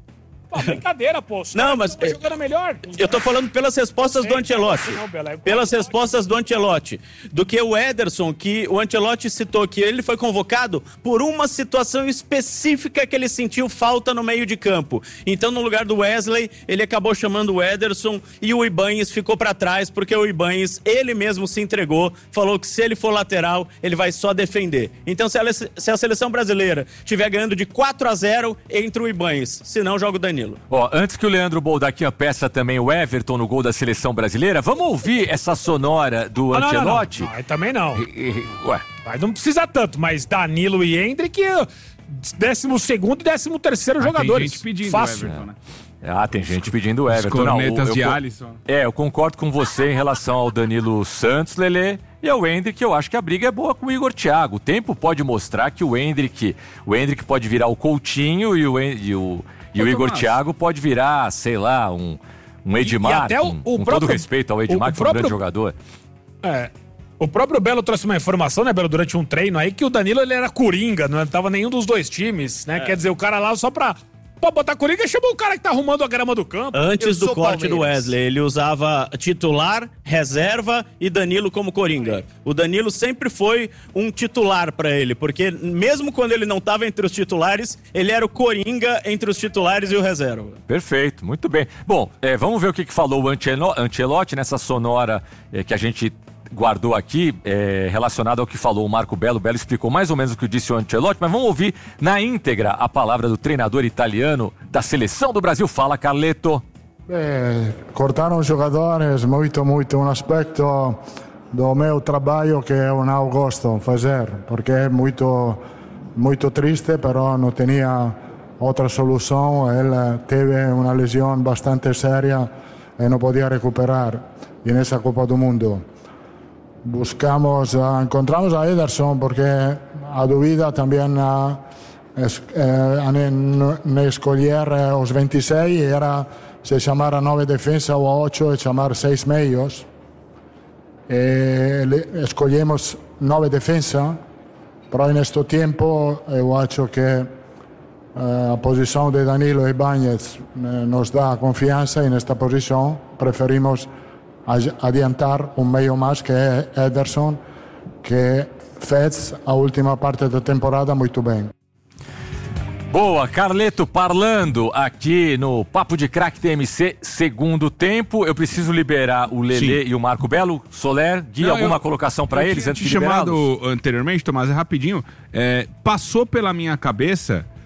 Pô, brincadeira, pô. Não, mas tá jogando melhor. Eu tô falando pelas respostas do Ancelotti. Pelas respostas do Ancelotti. Do que o Ederson, que o Ancelotti citou que ele foi convocado por uma situação específica que ele sentiu falta no meio de campo. Então, no lugar do Wesley, ele acabou chamando o Ederson e o Ibanez ficou pra trás, porque o Ibanez, ele mesmo se entregou, falou que se ele for lateral, ele vai só defender. Então, se a, se a seleção brasileira estiver ganhando de quatro a zero, entra o Ibanez. Se não, joga o Danilo. Ó, antes que o Leandro Boldaquinha peça também o Everton no gol da seleção brasileira, vamos ouvir essa sonora do ah, Ancelotti? Não, não, não. Não, também não. E, e, ué. Mas não precisa tanto, mas Danilo e Endrick, décimo segundo e décimo terceiro ah, jogadores. Tem gente pedindo fácil. o Everton, né? Ah, tem gente pedindo o Everton. Os cornetas não, o, eu, de eu, Alisson. É, eu concordo com você em relação ao Danilo Santos, Lelê, e ao Endrick. Eu acho que a briga é boa com o Igor Thiago. O tempo pode mostrar que o Endrick, o Endrick pode virar o Coutinho e o... E o E Ô, o Igor Tomás. Thiago pode virar, sei lá, um, um Edmar, e, e até o, com, o com próprio, todo respeito ao Edmar, o, o que foi próprio, um grande jogador. É, o próprio Belo trouxe uma informação, né, Belo, durante um treino aí, que o Danilo ele era coringa, não estava nenhum dos dois times, né? É. Quer dizer, o cara lá só pra... Pra botar coringa, chamou o cara que tá arrumando a grama do campo. Antes do corte Palmeiras. do Wesley, ele usava titular, reserva e Danilo como coringa. O Danilo sempre foi um titular pra ele, porque mesmo quando ele não tava entre os titulares, ele era o coringa entre os titulares e o reserva. Perfeito, muito bem. Bom, é, vamos ver o que, que falou o Ancelotti nessa sonora é, que a gente guardou aqui, é, relacionado ao que falou o Marco Belo. O Belo explicou mais ou menos o que disse o Ancelotti, mas vamos ouvir na íntegra a palavra do treinador italiano da seleção do Brasil. Fala, Carleto. Beh, cortaram jogadores, muito, muito, um aspecto do meu trabalho que eu não gosto de fazer, porque é muito, muito triste, pero não tinha outra solução. Ele teve uma lesão bastante séria e não podia recuperar nessa Copa do Mundo. Buscamos, uh, encontramos a Ederson porque a dúvida também uh, es, uh, ne escolher uh, os veintiséis era se chamar a nove defesa ou a oito e chamar seis meios. E escolhemos nove defesa, mas neste tempo eu acho que uh, a posição de Danilo e Ibanez uh, nos dá confiança e nesta posição preferimos adiantar um meio mais que é Ederson, que fez a última parte da temporada muito bem. Boa, Carleto parlando aqui no Papo de Craque T M C, segundo tempo. Eu preciso liberar o Lelê Sim. e o Marco Belo. Soler, Gui, Não, alguma eu, colocação para eles antes de liberá-los? Eu tinha chamado anteriormente, Tomás, é rapidinho. É, passou pela minha cabeça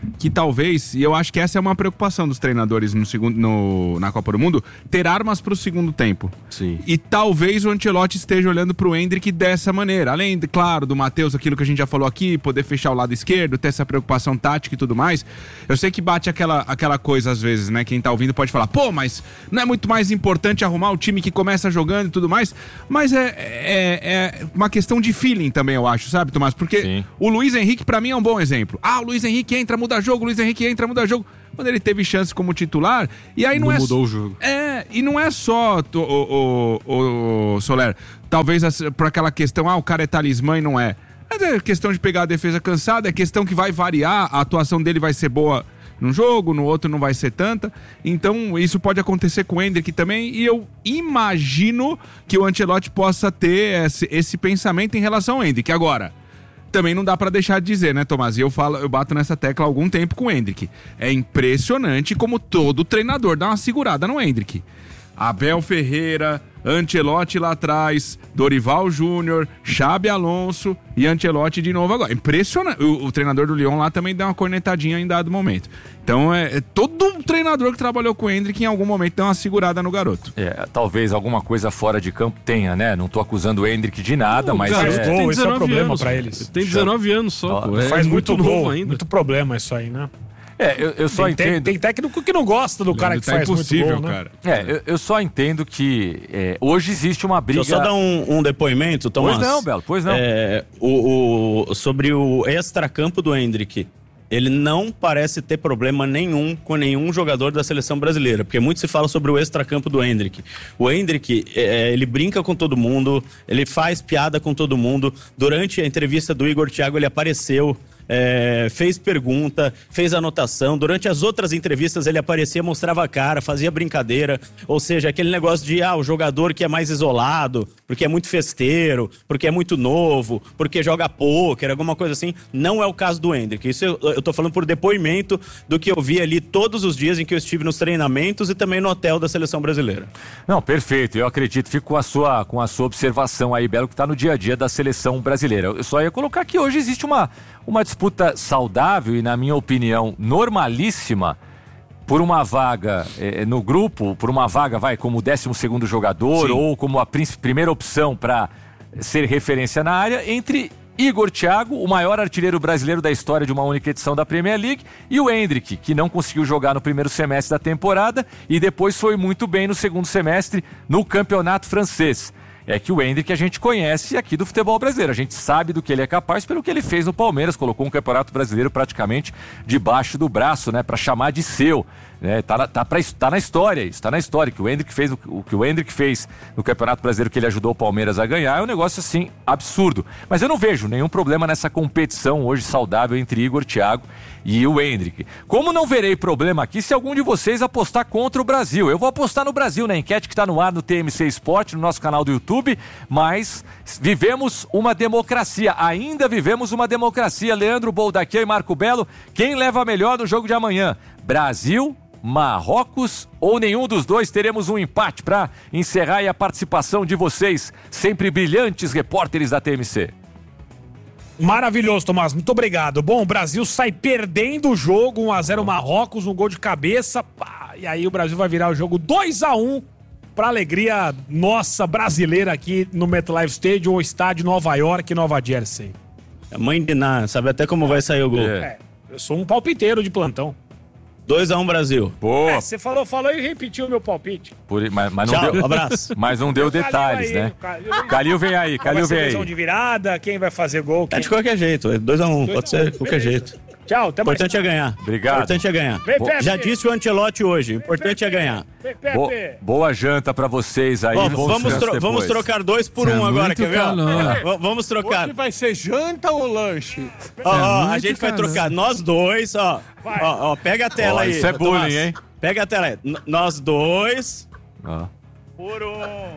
que talvez, e eu acho que essa é uma preocupação dos treinadores no segundo, no, na Copa do Mundo, ter armas pro segundo tempo. Sim. E talvez o Ancelotti esteja olhando pro Endrick dessa maneira. Além, claro, do Matheus, aquilo que a gente já falou aqui, poder fechar o lado esquerdo, ter essa preocupação tática e tudo mais. Eu sei que bate aquela, aquela coisa às vezes, né? Quem tá ouvindo pode falar, pô, mas não é muito mais importante arrumar o time que começa jogando e tudo mais? Mas é, é, é uma questão de feeling também, eu acho, sabe, Tomás? Porque Sim. o Luiz Henrique, pra mim, é um bom exemplo. Ah, o Luiz Henrique entra, muda jogo, o Luiz Henrique entra, muda jogo. Quando ele teve chance como titular, e aí não, Não é... mudou o jogo. É, e não é só, o, o, o, o Soler, talvez por aquela questão, ah, o cara é talismã e não é. Mas é questão de pegar a defesa cansada, é questão que vai variar, a atuação dele vai ser boa num jogo, no outro não vai ser tanta. Então isso pode acontecer com o Endrick também, e eu imagino que o Ancelotti possa ter esse, esse pensamento em relação ao Endrick. Agora, também não dá pra deixar de dizer, né, Tomás? E eu falo, eu bato nessa tecla há algum tempo com o Endrick. É impressionante como todo treinador dá uma segurada no Endrick. Abel Ferreira, Ancelotti lá atrás, Dorival Júnior, Xabi Alonso e Ancelotti de novo agora. Impressionante. O, o treinador do Lyon lá também deu uma cornetadinha em dado momento. Então é, é todo treinador que trabalhou com o Endrick em algum momento deu uma segurada no garoto. É, talvez alguma coisa fora de campo tenha, né? Não tô acusando o Endrick de nada, Não, mas garoto é... tem Gol, esse é o dezenove problema anos, pra eles. Tem dezenove anos só, pô. É Faz muito, muito novo gol, ainda. muito problema isso aí, né? É, eu, eu só tem, tem, entendo... tem técnico que não gosta do cara que Tá faz impossível, muito gol, né? cara. É, eu, eu só entendo que é, hoje existe uma briga... Deixa eu só dar um, um depoimento, Tomás. Pois não, Belo, pois não. É, o, o, sobre o extracampo do Endrick. Ele não parece ter problema nenhum com nenhum jogador da seleção brasileira, porque muito se fala sobre o extracampo do Endrick. O Endrick, é, ele brinca com todo mundo, ele faz piada com todo mundo. Durante a entrevista do Igor Thiago, ele apareceu... É, fez pergunta, fez anotação. Durante as outras entrevistas ele aparecia, mostrava a cara, fazia brincadeira. Ou seja, aquele negócio de ah, o jogador que é mais isolado, porque é muito festeiro, porque é muito novo, porque joga pôquer, alguma coisa assim. Não é o caso do Endrick. Isso eu, eu tô falando por depoimento do que eu vi ali todos os dias em que eu estive nos treinamentos e também no hotel da seleção brasileira. Não, perfeito, eu acredito, fico com a sua, com a sua observação aí, Belo, que tá no dia a dia da seleção brasileira. Eu só ia colocar que hoje existe uma, uma disputa saudável e, na minha opinião, normalíssima por uma vaga eh, no grupo, por uma vaga, vai, como décimo segundo jogador. Sim. Ou como a prim- primeira opção para ser referência na área, entre Igor Thiago, o maior artilheiro brasileiro da história de uma única edição da Premier League, e o Endrick, que não conseguiu jogar no primeiro semestre da temporada e depois foi muito bem no segundo semestre no campeonato francês. É que o Endrick a gente conhece aqui do futebol brasileiro, a gente sabe do que ele é capaz pelo que ele fez no Palmeiras, colocou um campeonato brasileiro praticamente debaixo do braço, né, para chamar de seu. É, tá, na, tá, pra, tá na história, isso tá na história. Que o Endrick fez, o, o que o Endrick fez no Campeonato Brasileiro, que ele ajudou o Palmeiras a ganhar, é um negócio assim absurdo. Mas eu não vejo nenhum problema nessa competição hoje saudável entre Igor Thiago e o Endrick. Como não verei problema aqui se algum de vocês apostar contra o Brasil? Eu vou apostar no Brasil, na enquete que tá no ar no T M C Sport, no nosso canal do YouTube, mas vivemos uma democracia, ainda vivemos uma democracia. Leandro Boldaquia e Marco Belo, quem leva melhor no jogo de amanhã? Brasil, Marrocos ou nenhum dos dois? Teremos um empate para encerrar aí a participação de vocês, sempre brilhantes repórteres da T M C. Maravilhoso, Tomás, muito obrigado. Bom, o Brasil sai perdendo o jogo, um a zero Marrocos, um gol de cabeça, pá, e aí o Brasil vai virar o jogo dois a um para alegria nossa brasileira aqui no MetLife Stadium, o estádio Nova York, Nova Jersey. É mãe de Ná, sabe até como vai sair o gol. É. É, eu sou um palpiteiro de plantão. dois a um Brasil. Boa. É, você falou, falou e repetiu o meu palpite. Por, mas, mas não Tchau, deu, abraço. mas não deu detalhes, Calil aí, né? Calil- Calil vem aí, Calil vai ser vem lesão aí. de virada, quem vai fazer gol? É Quem... de qualquer jeito, é dois a um, pode ser de qualquer Beleza. jeito. Tchau, até O mais. importante é ganhar. Obrigado. O importante é ganhar. Vem, Pepe. Já disse o Ancelotti hoje, o importante é ganhar. Vem, Pepe. Bo- boa janta pra vocês aí. Ó, bons vamos, descansos tro- vamos depois. trocar dois por Isso um é agora, muito quer ver? ó? calor. V- Vamos trocar. Hoje vai ser janta ou lanche? Ó, ó, a muito gente vai calor. trocar nós dois, ó. Vai. Ó, ó, pega a tela Ó, aí. isso é Tomás. bullying, hein? Pega a tela aí. N- nós dois Ó, por um.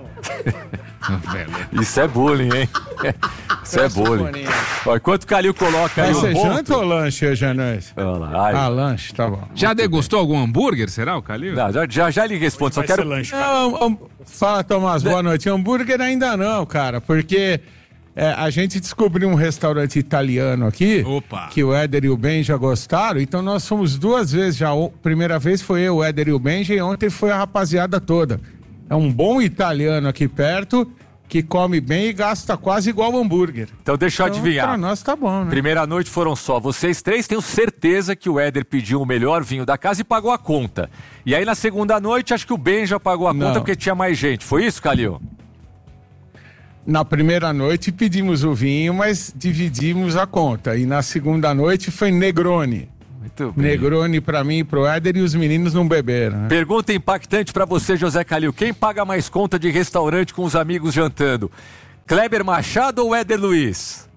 isso é bullying, hein? Isso é bullying. Ó, enquanto o Calil coloca aí Vai o ser ponto... janta ou lanche hoje à noite? Olha lá, ai. Ah, lanche, tá bom. Já degustou algum hambúrguer, será, o Calil? Não, já, já, já lhe respondo, só Vai quero... ser lanche, cara. Não, um- fala, Tomás, boa noite. Hambúrguer ainda não, cara, porque É, a gente descobriu um restaurante italiano aqui, Opa. que o Éder e o Ben já gostaram, então nós fomos duas vezes já. A primeira vez foi eu, o Éder e o Benja, e ontem foi a rapaziada toda. É um bom italiano aqui perto, que come bem e gasta quase igual hambúrguer. Então deixa eu Então, adivinhar. pra nós tá bom, né? Primeira noite foram só vocês três. Tenho certeza que o Éder pediu o melhor vinho da casa e pagou a conta. E aí na segunda noite, acho que o Ben já pagou a Não. conta porque tinha mais gente. Foi isso, Calil? Na primeira noite pedimos o vinho, mas dividimos a conta. E na segunda noite foi Negroni. Muito bem. Negroni pra mim e pro Éder, e os meninos não beberam, né? Pergunta impactante pra você, José Calil. Quem paga mais conta de restaurante com os amigos jantando? Kleber Machado ou Éder Luiz?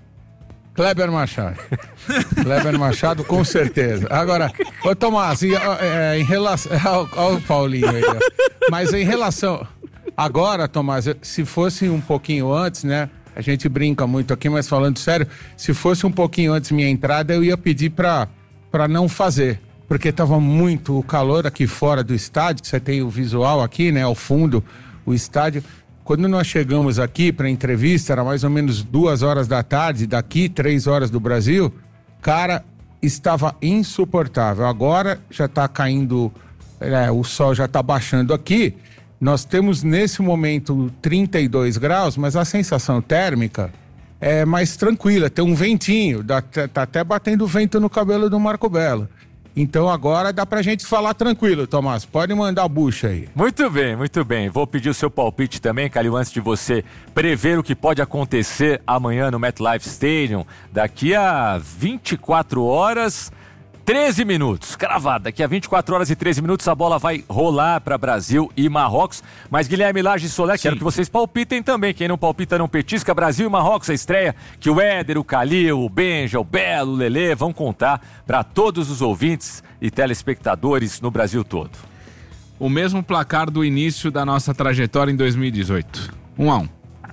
Kleber Machado. Kleber Machado, com certeza. Agora, ô Tomás, e, ó, é, em relação... Olha o Paulinho aí, ó. Mas em relação... Agora, Tomás, se fosse um pouquinho antes, né? A gente brinca muito aqui, mas falando sério, se fosse um pouquinho antes minha entrada, eu ia pedir pra, pra não fazer. Porque tava muito o calor aqui fora do estádio, você tem o visual aqui, né? Ao fundo, o estádio. Quando nós chegamos aqui pra entrevista, era mais ou menos duas horas da tarde, daqui, três horas do Brasil, cara, estava insuportável. Agora já tá caindo, é, o sol já tá baixando aqui. Nós temos nesse momento trinta e dois graus, mas a sensação térmica é mais tranquila, tem um ventinho, dá, tá até batendo vento no cabelo do Marco Belo. Então agora dá pra gente falar tranquilo, Tomás, pode mandar a bucha aí. Muito bem, muito bem. Vou pedir o seu palpite também, Calil, antes de você prever o que pode acontecer amanhã no MetLife Stadium. Daqui a vinte e quatro horas... treze minutos, cravada. Daqui a vinte e quatro horas e treze minutos a bola vai rolar para Brasil e Marrocos. Mas Guilherme Lage e Solé, quero que vocês palpitem também. Quem não palpita não petisca. Brasil e Marrocos, a estreia que o Éder, o Calil, o Benja, o Belo, o Lelê vão contar para todos os ouvintes e telespectadores no Brasil todo. O mesmo placar do início da nossa trajetória em dois mil e dezoito. Um a um.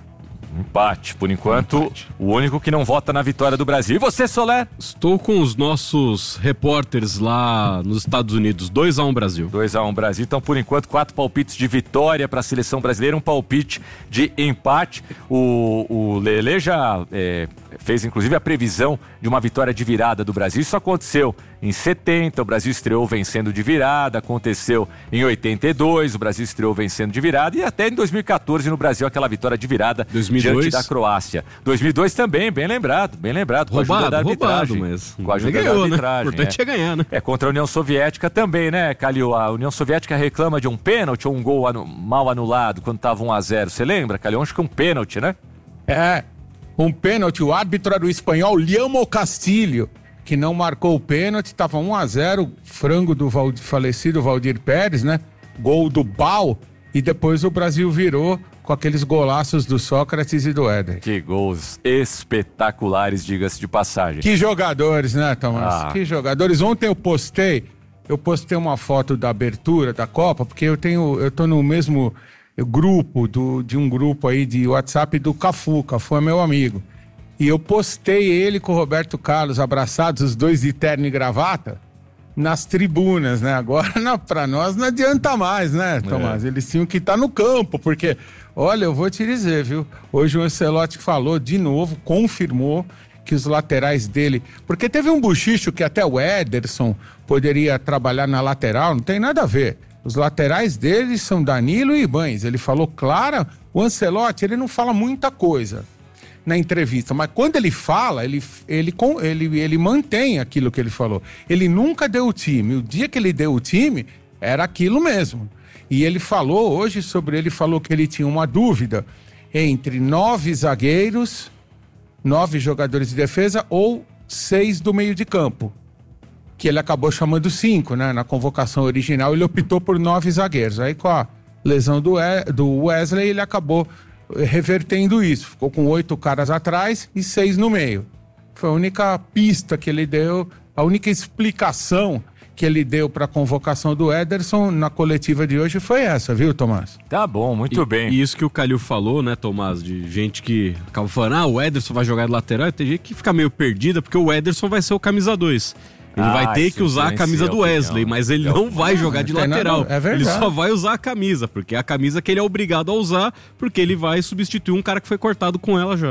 Empate, por enquanto, Empate. O único que não vota na vitória do Brasil. E você, Solé? Estou com os nossos repórteres lá nos Estados Unidos. dois a um Brasil. dois a um Brasil. Então, por enquanto, quatro palpites de vitória para a seleção brasileira, um palpite de empate. O, o Lelê já é, fez, inclusive, a previsão de uma vitória de virada do Brasil. Isso aconteceu em setenta, o Brasil estreou vencendo de virada. Aconteceu em oitenta e dois, o Brasil estreou vencendo de virada. E até em dois mil e quatorze, no Brasil, aquela vitória de virada dois mil e dois. diante da Croácia. dois mil e dois também, bem lembrado, bem lembrado. Com Roubado, a ajuda da arbitragem. roubado, mas com a ajuda ganhou, da arbitragem. Né? O importante é. é ganhar, né? É contra a União Soviética também, né, Calil? A União Soviética reclama de um pênalti ou um gol anu- mal anulado quando estava um a zero. Você lembra, Calil? Acho que um pênalti, né? É, um pênalti, o árbitro era o espanhol Liamo Castilho, que não marcou o pênalti, estava um a zero, frango do Valdir, falecido Valdir Pérez, né? Gol do Bal, e depois o Brasil virou com aqueles golaços do Sócrates e do Éder. Que gols espetaculares, diga-se de passagem. Que jogadores, né, Tomás? Ah. Que jogadores. Ontem eu postei, eu postei uma foto da abertura da Copa, porque eu tenho, eu tô no mesmo grupo, do, de um grupo aí de WhatsApp do Cafu, Cafu é meu amigo. E eu postei ele com o Roberto Carlos abraçados, os dois de terno e gravata, nas tribunas, né? Agora, na, pra nós, não adianta mais, né, Tomás? É. Eles tinham que estar no campo, porque, olha, eu vou te dizer, viu? Hoje o Ancelotti falou de novo, confirmou que os laterais dele... Porque teve um bochicho que até o Ederson poderia trabalhar na lateral, não tem nada a ver. Os laterais dele são Danilo e Ibañez. Ele falou claro, o Ancelotti, ele não fala muita coisa na entrevista, mas quando ele fala, ele, ele, ele, ele mantém aquilo que ele falou. Ele nunca deu o time. O dia que ele deu o time, era aquilo mesmo. E ele falou hoje sobre, ele falou que ele tinha uma dúvida entre nove zagueiros, nove jogadores de defesa ou seis do meio de campo. Que ele acabou chamando cinco, né? Na convocação original ele optou por nove zagueiros. Aí com a lesão do, do Wesley ele acabou revertendo isso. Ficou com oito caras atrás e seis no meio. Foi a única pista que ele deu, a única explicação que ele deu para a convocação do Ederson na coletiva de hoje foi essa, viu, Tomás? Tá bom, muito e, bem. E isso que o Calil falou, né, Tomás, de gente que acaba falando, ah, o Ederson vai jogar de lateral, tem gente que fica meio perdida, porque o Ederson vai ser o camisa dois. Ele Ah, vai ter isso que usar a camisa do influencia a Wesley, opinião. mas ele não vai jogar de não tem lateral. nada- é verdade. Ele só vai usar a camisa, porque é a camisa que ele é obrigado a usar, porque ele vai substituir um cara que foi cortado com ela já.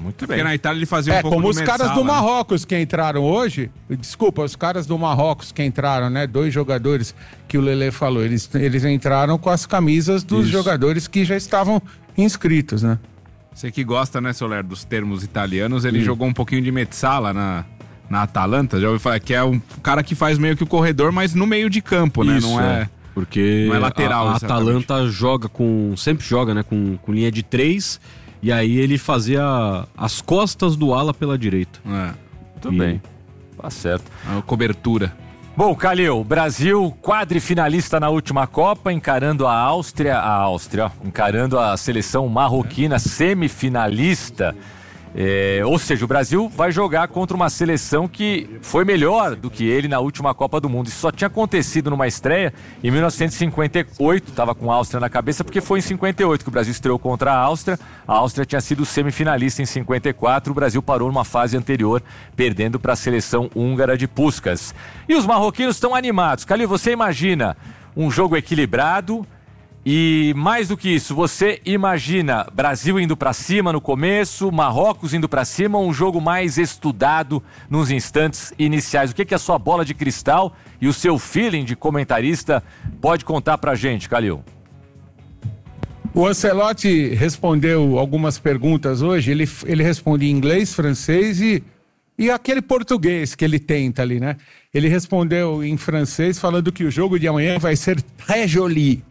Muito Porque bem. na Itália ele fazia um É, pouco como de os caras Metsala, do né? Marrocos que entraram hoje, desculpa, os caras do Marrocos que entraram, né? Dois jogadores que o Lelê falou, eles, eles entraram com as camisas dos Isso. jogadores que já estavam inscritos, né? Você que gosta, né, Soler, dos termos italianos, ele jogou um pouquinho de Metsala na, na Atalanta, já ouviu falar que é um cara que faz meio que o corredor, mas no meio de campo, né? Isso, Não é... Porque não é lateral, a, a exatamente. Atalanta joga com. Sempre joga, né? Com, com linha de três. E aí ele fazia as costas do ala pela direita. É, Muito E- bem. Tá certo. a cobertura. Bom, Calil, Brasil quadrifinalista na última Copa, encarando a Áustria, a Áustria, ó, encarando a seleção marroquina semifinalista. É, ou seja, o Brasil vai jogar contra uma seleção que foi melhor do que ele na última Copa do Mundo. Isso só tinha acontecido numa estreia em mil novecentos e cinquenta e oito, estava com a Áustria na cabeça, porque foi em cinquenta e oito que o Brasil estreou contra a Áustria. A Áustria tinha sido semifinalista em cinquenta e quatro, o Brasil parou numa fase anterior, perdendo para a seleção húngara de Puskás. E os marroquinos estão animados. Calil, você imagina um jogo equilibrado? E mais do que isso, você imagina Brasil indo pra cima no começo, Marrocos indo pra cima, um jogo mais estudado nos instantes iniciais? O que, que a sua bola de cristal e o seu feeling de comentarista pode contar pra gente, Calil? O Ancelotti respondeu algumas perguntas hoje, ele, ele responde em inglês, francês e, e aquele português que ele tenta ali, né? Ele respondeu em francês falando que o jogo de amanhã vai ser très joli.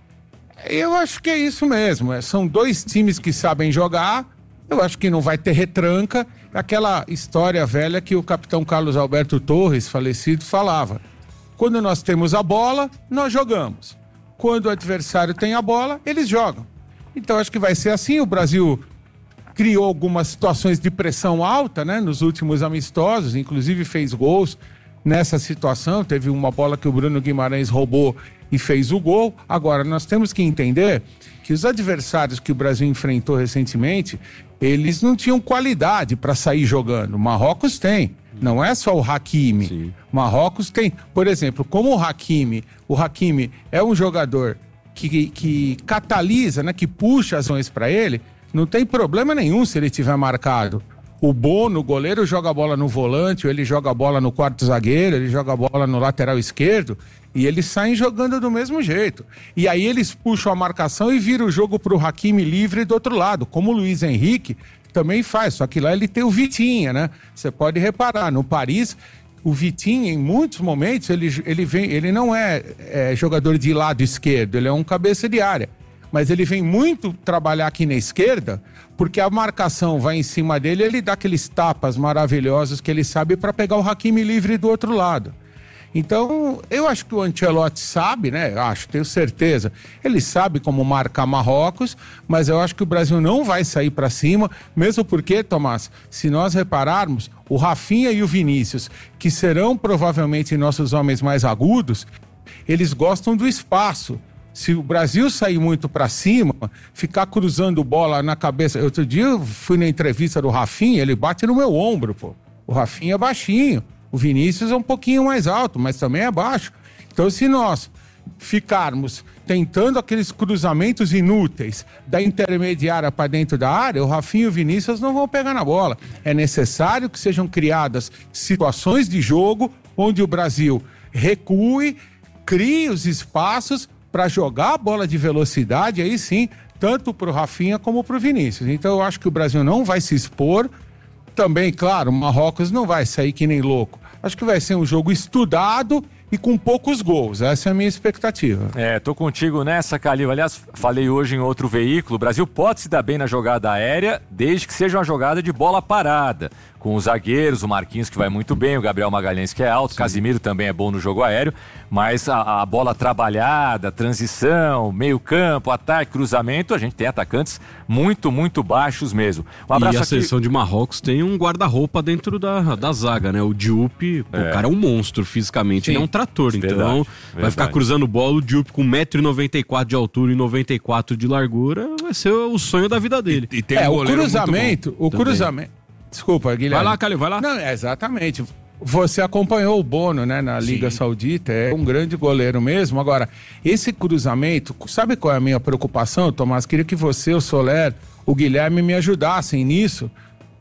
Eu acho que é isso mesmo. é, São dois times que sabem jogar. Eu acho que não vai ter retranca. Aquela história velha que o capitão Carlos Alberto Torres, falecido, falava. Quando nós temos a bola, nós jogamos. Quando o adversário tem a bola, eles jogam. Então acho que vai ser assim. O Brasil criou algumas situações de pressão alta, né, nos últimos amistosos, inclusive fez gols nessa situação. Teve uma bola que o Bruno Guimarães roubou e fez o gol. Agora, nós temos que entender que os adversários que o Brasil enfrentou recentemente, eles não tinham qualidade para sair jogando. O Marrocos tem, não é só o Hakimi. Sim. Marrocos tem, por exemplo, como o Hakimi, o Hakimi é um jogador que, que catalisa, né, que puxa as ações para ele, não tem problema nenhum se ele tiver marcado. O Bono, o goleiro, joga a bola no volante, ou ele joga a bola no quarto zagueiro, ele joga a bola no lateral esquerdo, e eles saem jogando do mesmo jeito. E aí eles puxam a marcação e viram o jogo pro Hakimi livre do outro lado, como o Luiz Henrique também faz, só que lá ele tem o Vitinha, né? Você pode reparar, no Paris, o Vitinha, em muitos momentos, ele, ele, vem, ele não é, é jogador de lado esquerdo, ele é um cabeça de área. Mas ele vem muito trabalhar aqui na esquerda, porque a marcação vai em cima dele e ele dá aqueles tapas maravilhosos que ele sabe para pegar o Hakimi livre do outro lado. Então, eu acho que o Ancelotti sabe, né? Acho, tenho certeza. Ele sabe como marcar Marrocos, mas eu acho que o Brasil não vai sair para cima, mesmo porque, Tomás, se nós repararmos, o Rafinha e o Vinícius, que serão provavelmente nossos homens mais agudos, eles gostam do espaço. Se o Brasil sair muito para cima, ficar cruzando bola na cabeça... Outro dia eu fui na entrevista do Rafinha, ele bate no meu ombro, pô. O Rafinha é baixinho, o Vinícius é um pouquinho mais alto, mas também é baixo. Então, se nós ficarmos tentando aqueles cruzamentos inúteis da intermediária para dentro da área, o Rafinha e o Vinícius não vão pegar na bola. É necessário que sejam criadas situações de jogo onde o Brasil recue, crie os espaços para jogar a bola de velocidade, aí sim, tanto para o Rafinha como para o Vinícius. Então eu acho que o Brasil não vai se expor. Também, claro, o Marrocos não vai sair que nem louco. Acho que vai ser um jogo estudado e com poucos gols. Essa é a minha expectativa. É, tô contigo nessa, Calil. Aliás, falei hoje em outro veículo, o Brasil pode se dar bem na jogada aérea, desde que seja uma jogada de bola parada. Com os zagueiros, o Marquinhos que vai muito bem, o Gabriel Magalhães que é alto, o Casimiro também é bom no jogo aéreo, mas a, a bola trabalhada, transição, meio campo, ataque, cruzamento, a gente tem atacantes muito, muito baixos mesmo. Um abraço e a aqui. seleção de Marrocos tem um guarda-roupa dentro da, da zaga, né? O Diop, pô, É. o cara é um monstro fisicamente, Sim. ele é um trator, Verdade, então vai verdade. ficar cruzando bola, o Diop com um metro e noventa e quatro de altura e noventa e quatro de largura, vai ser o sonho da vida dele. E tem É, um o goleiro muito cruzamento, o Também. cruzamento... Desculpa, Guilherme. Vai lá, Calil, vai lá. Não, é, exatamente. Você acompanhou o Bono, né, na Liga Sim. Saudita, é um grande goleiro mesmo. Agora, esse cruzamento, sabe qual é a minha preocupação, Tomás? Queria que você, o Soler, o Guilherme me ajudassem nisso,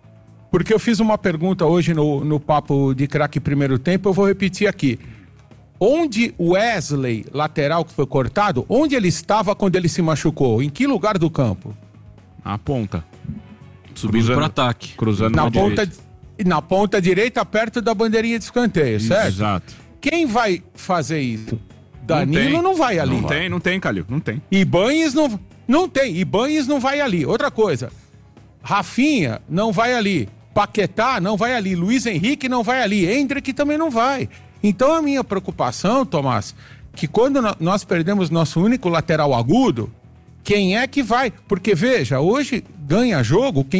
porque eu fiz uma pergunta hoje no, no Papo de Craque Primeiro Tempo, eu vou repetir aqui. Onde o Wesley, lateral que foi cortado, onde ele estava quando ele se machucou? Em que lugar do campo? Na ponta. Subindo para ataque. Cruzando na na ponta, direita. na ponta direita, perto da bandeirinha de escanteio, certo? Exato. Quem vai fazer isso? Danilo tem. não vai ali. Não tem, não tem, Calil, não tem. Ibanez não, não tem. Ibanez não vai ali. Outra coisa, Rafinha não vai ali. Paquetá não vai ali. Luiz Henrique não vai ali. Hendrick também não vai. Então a minha preocupação, Tomás, que quando nós perdemos nosso único lateral agudo, quem é que vai? Porque veja, hoje ganha jogo quem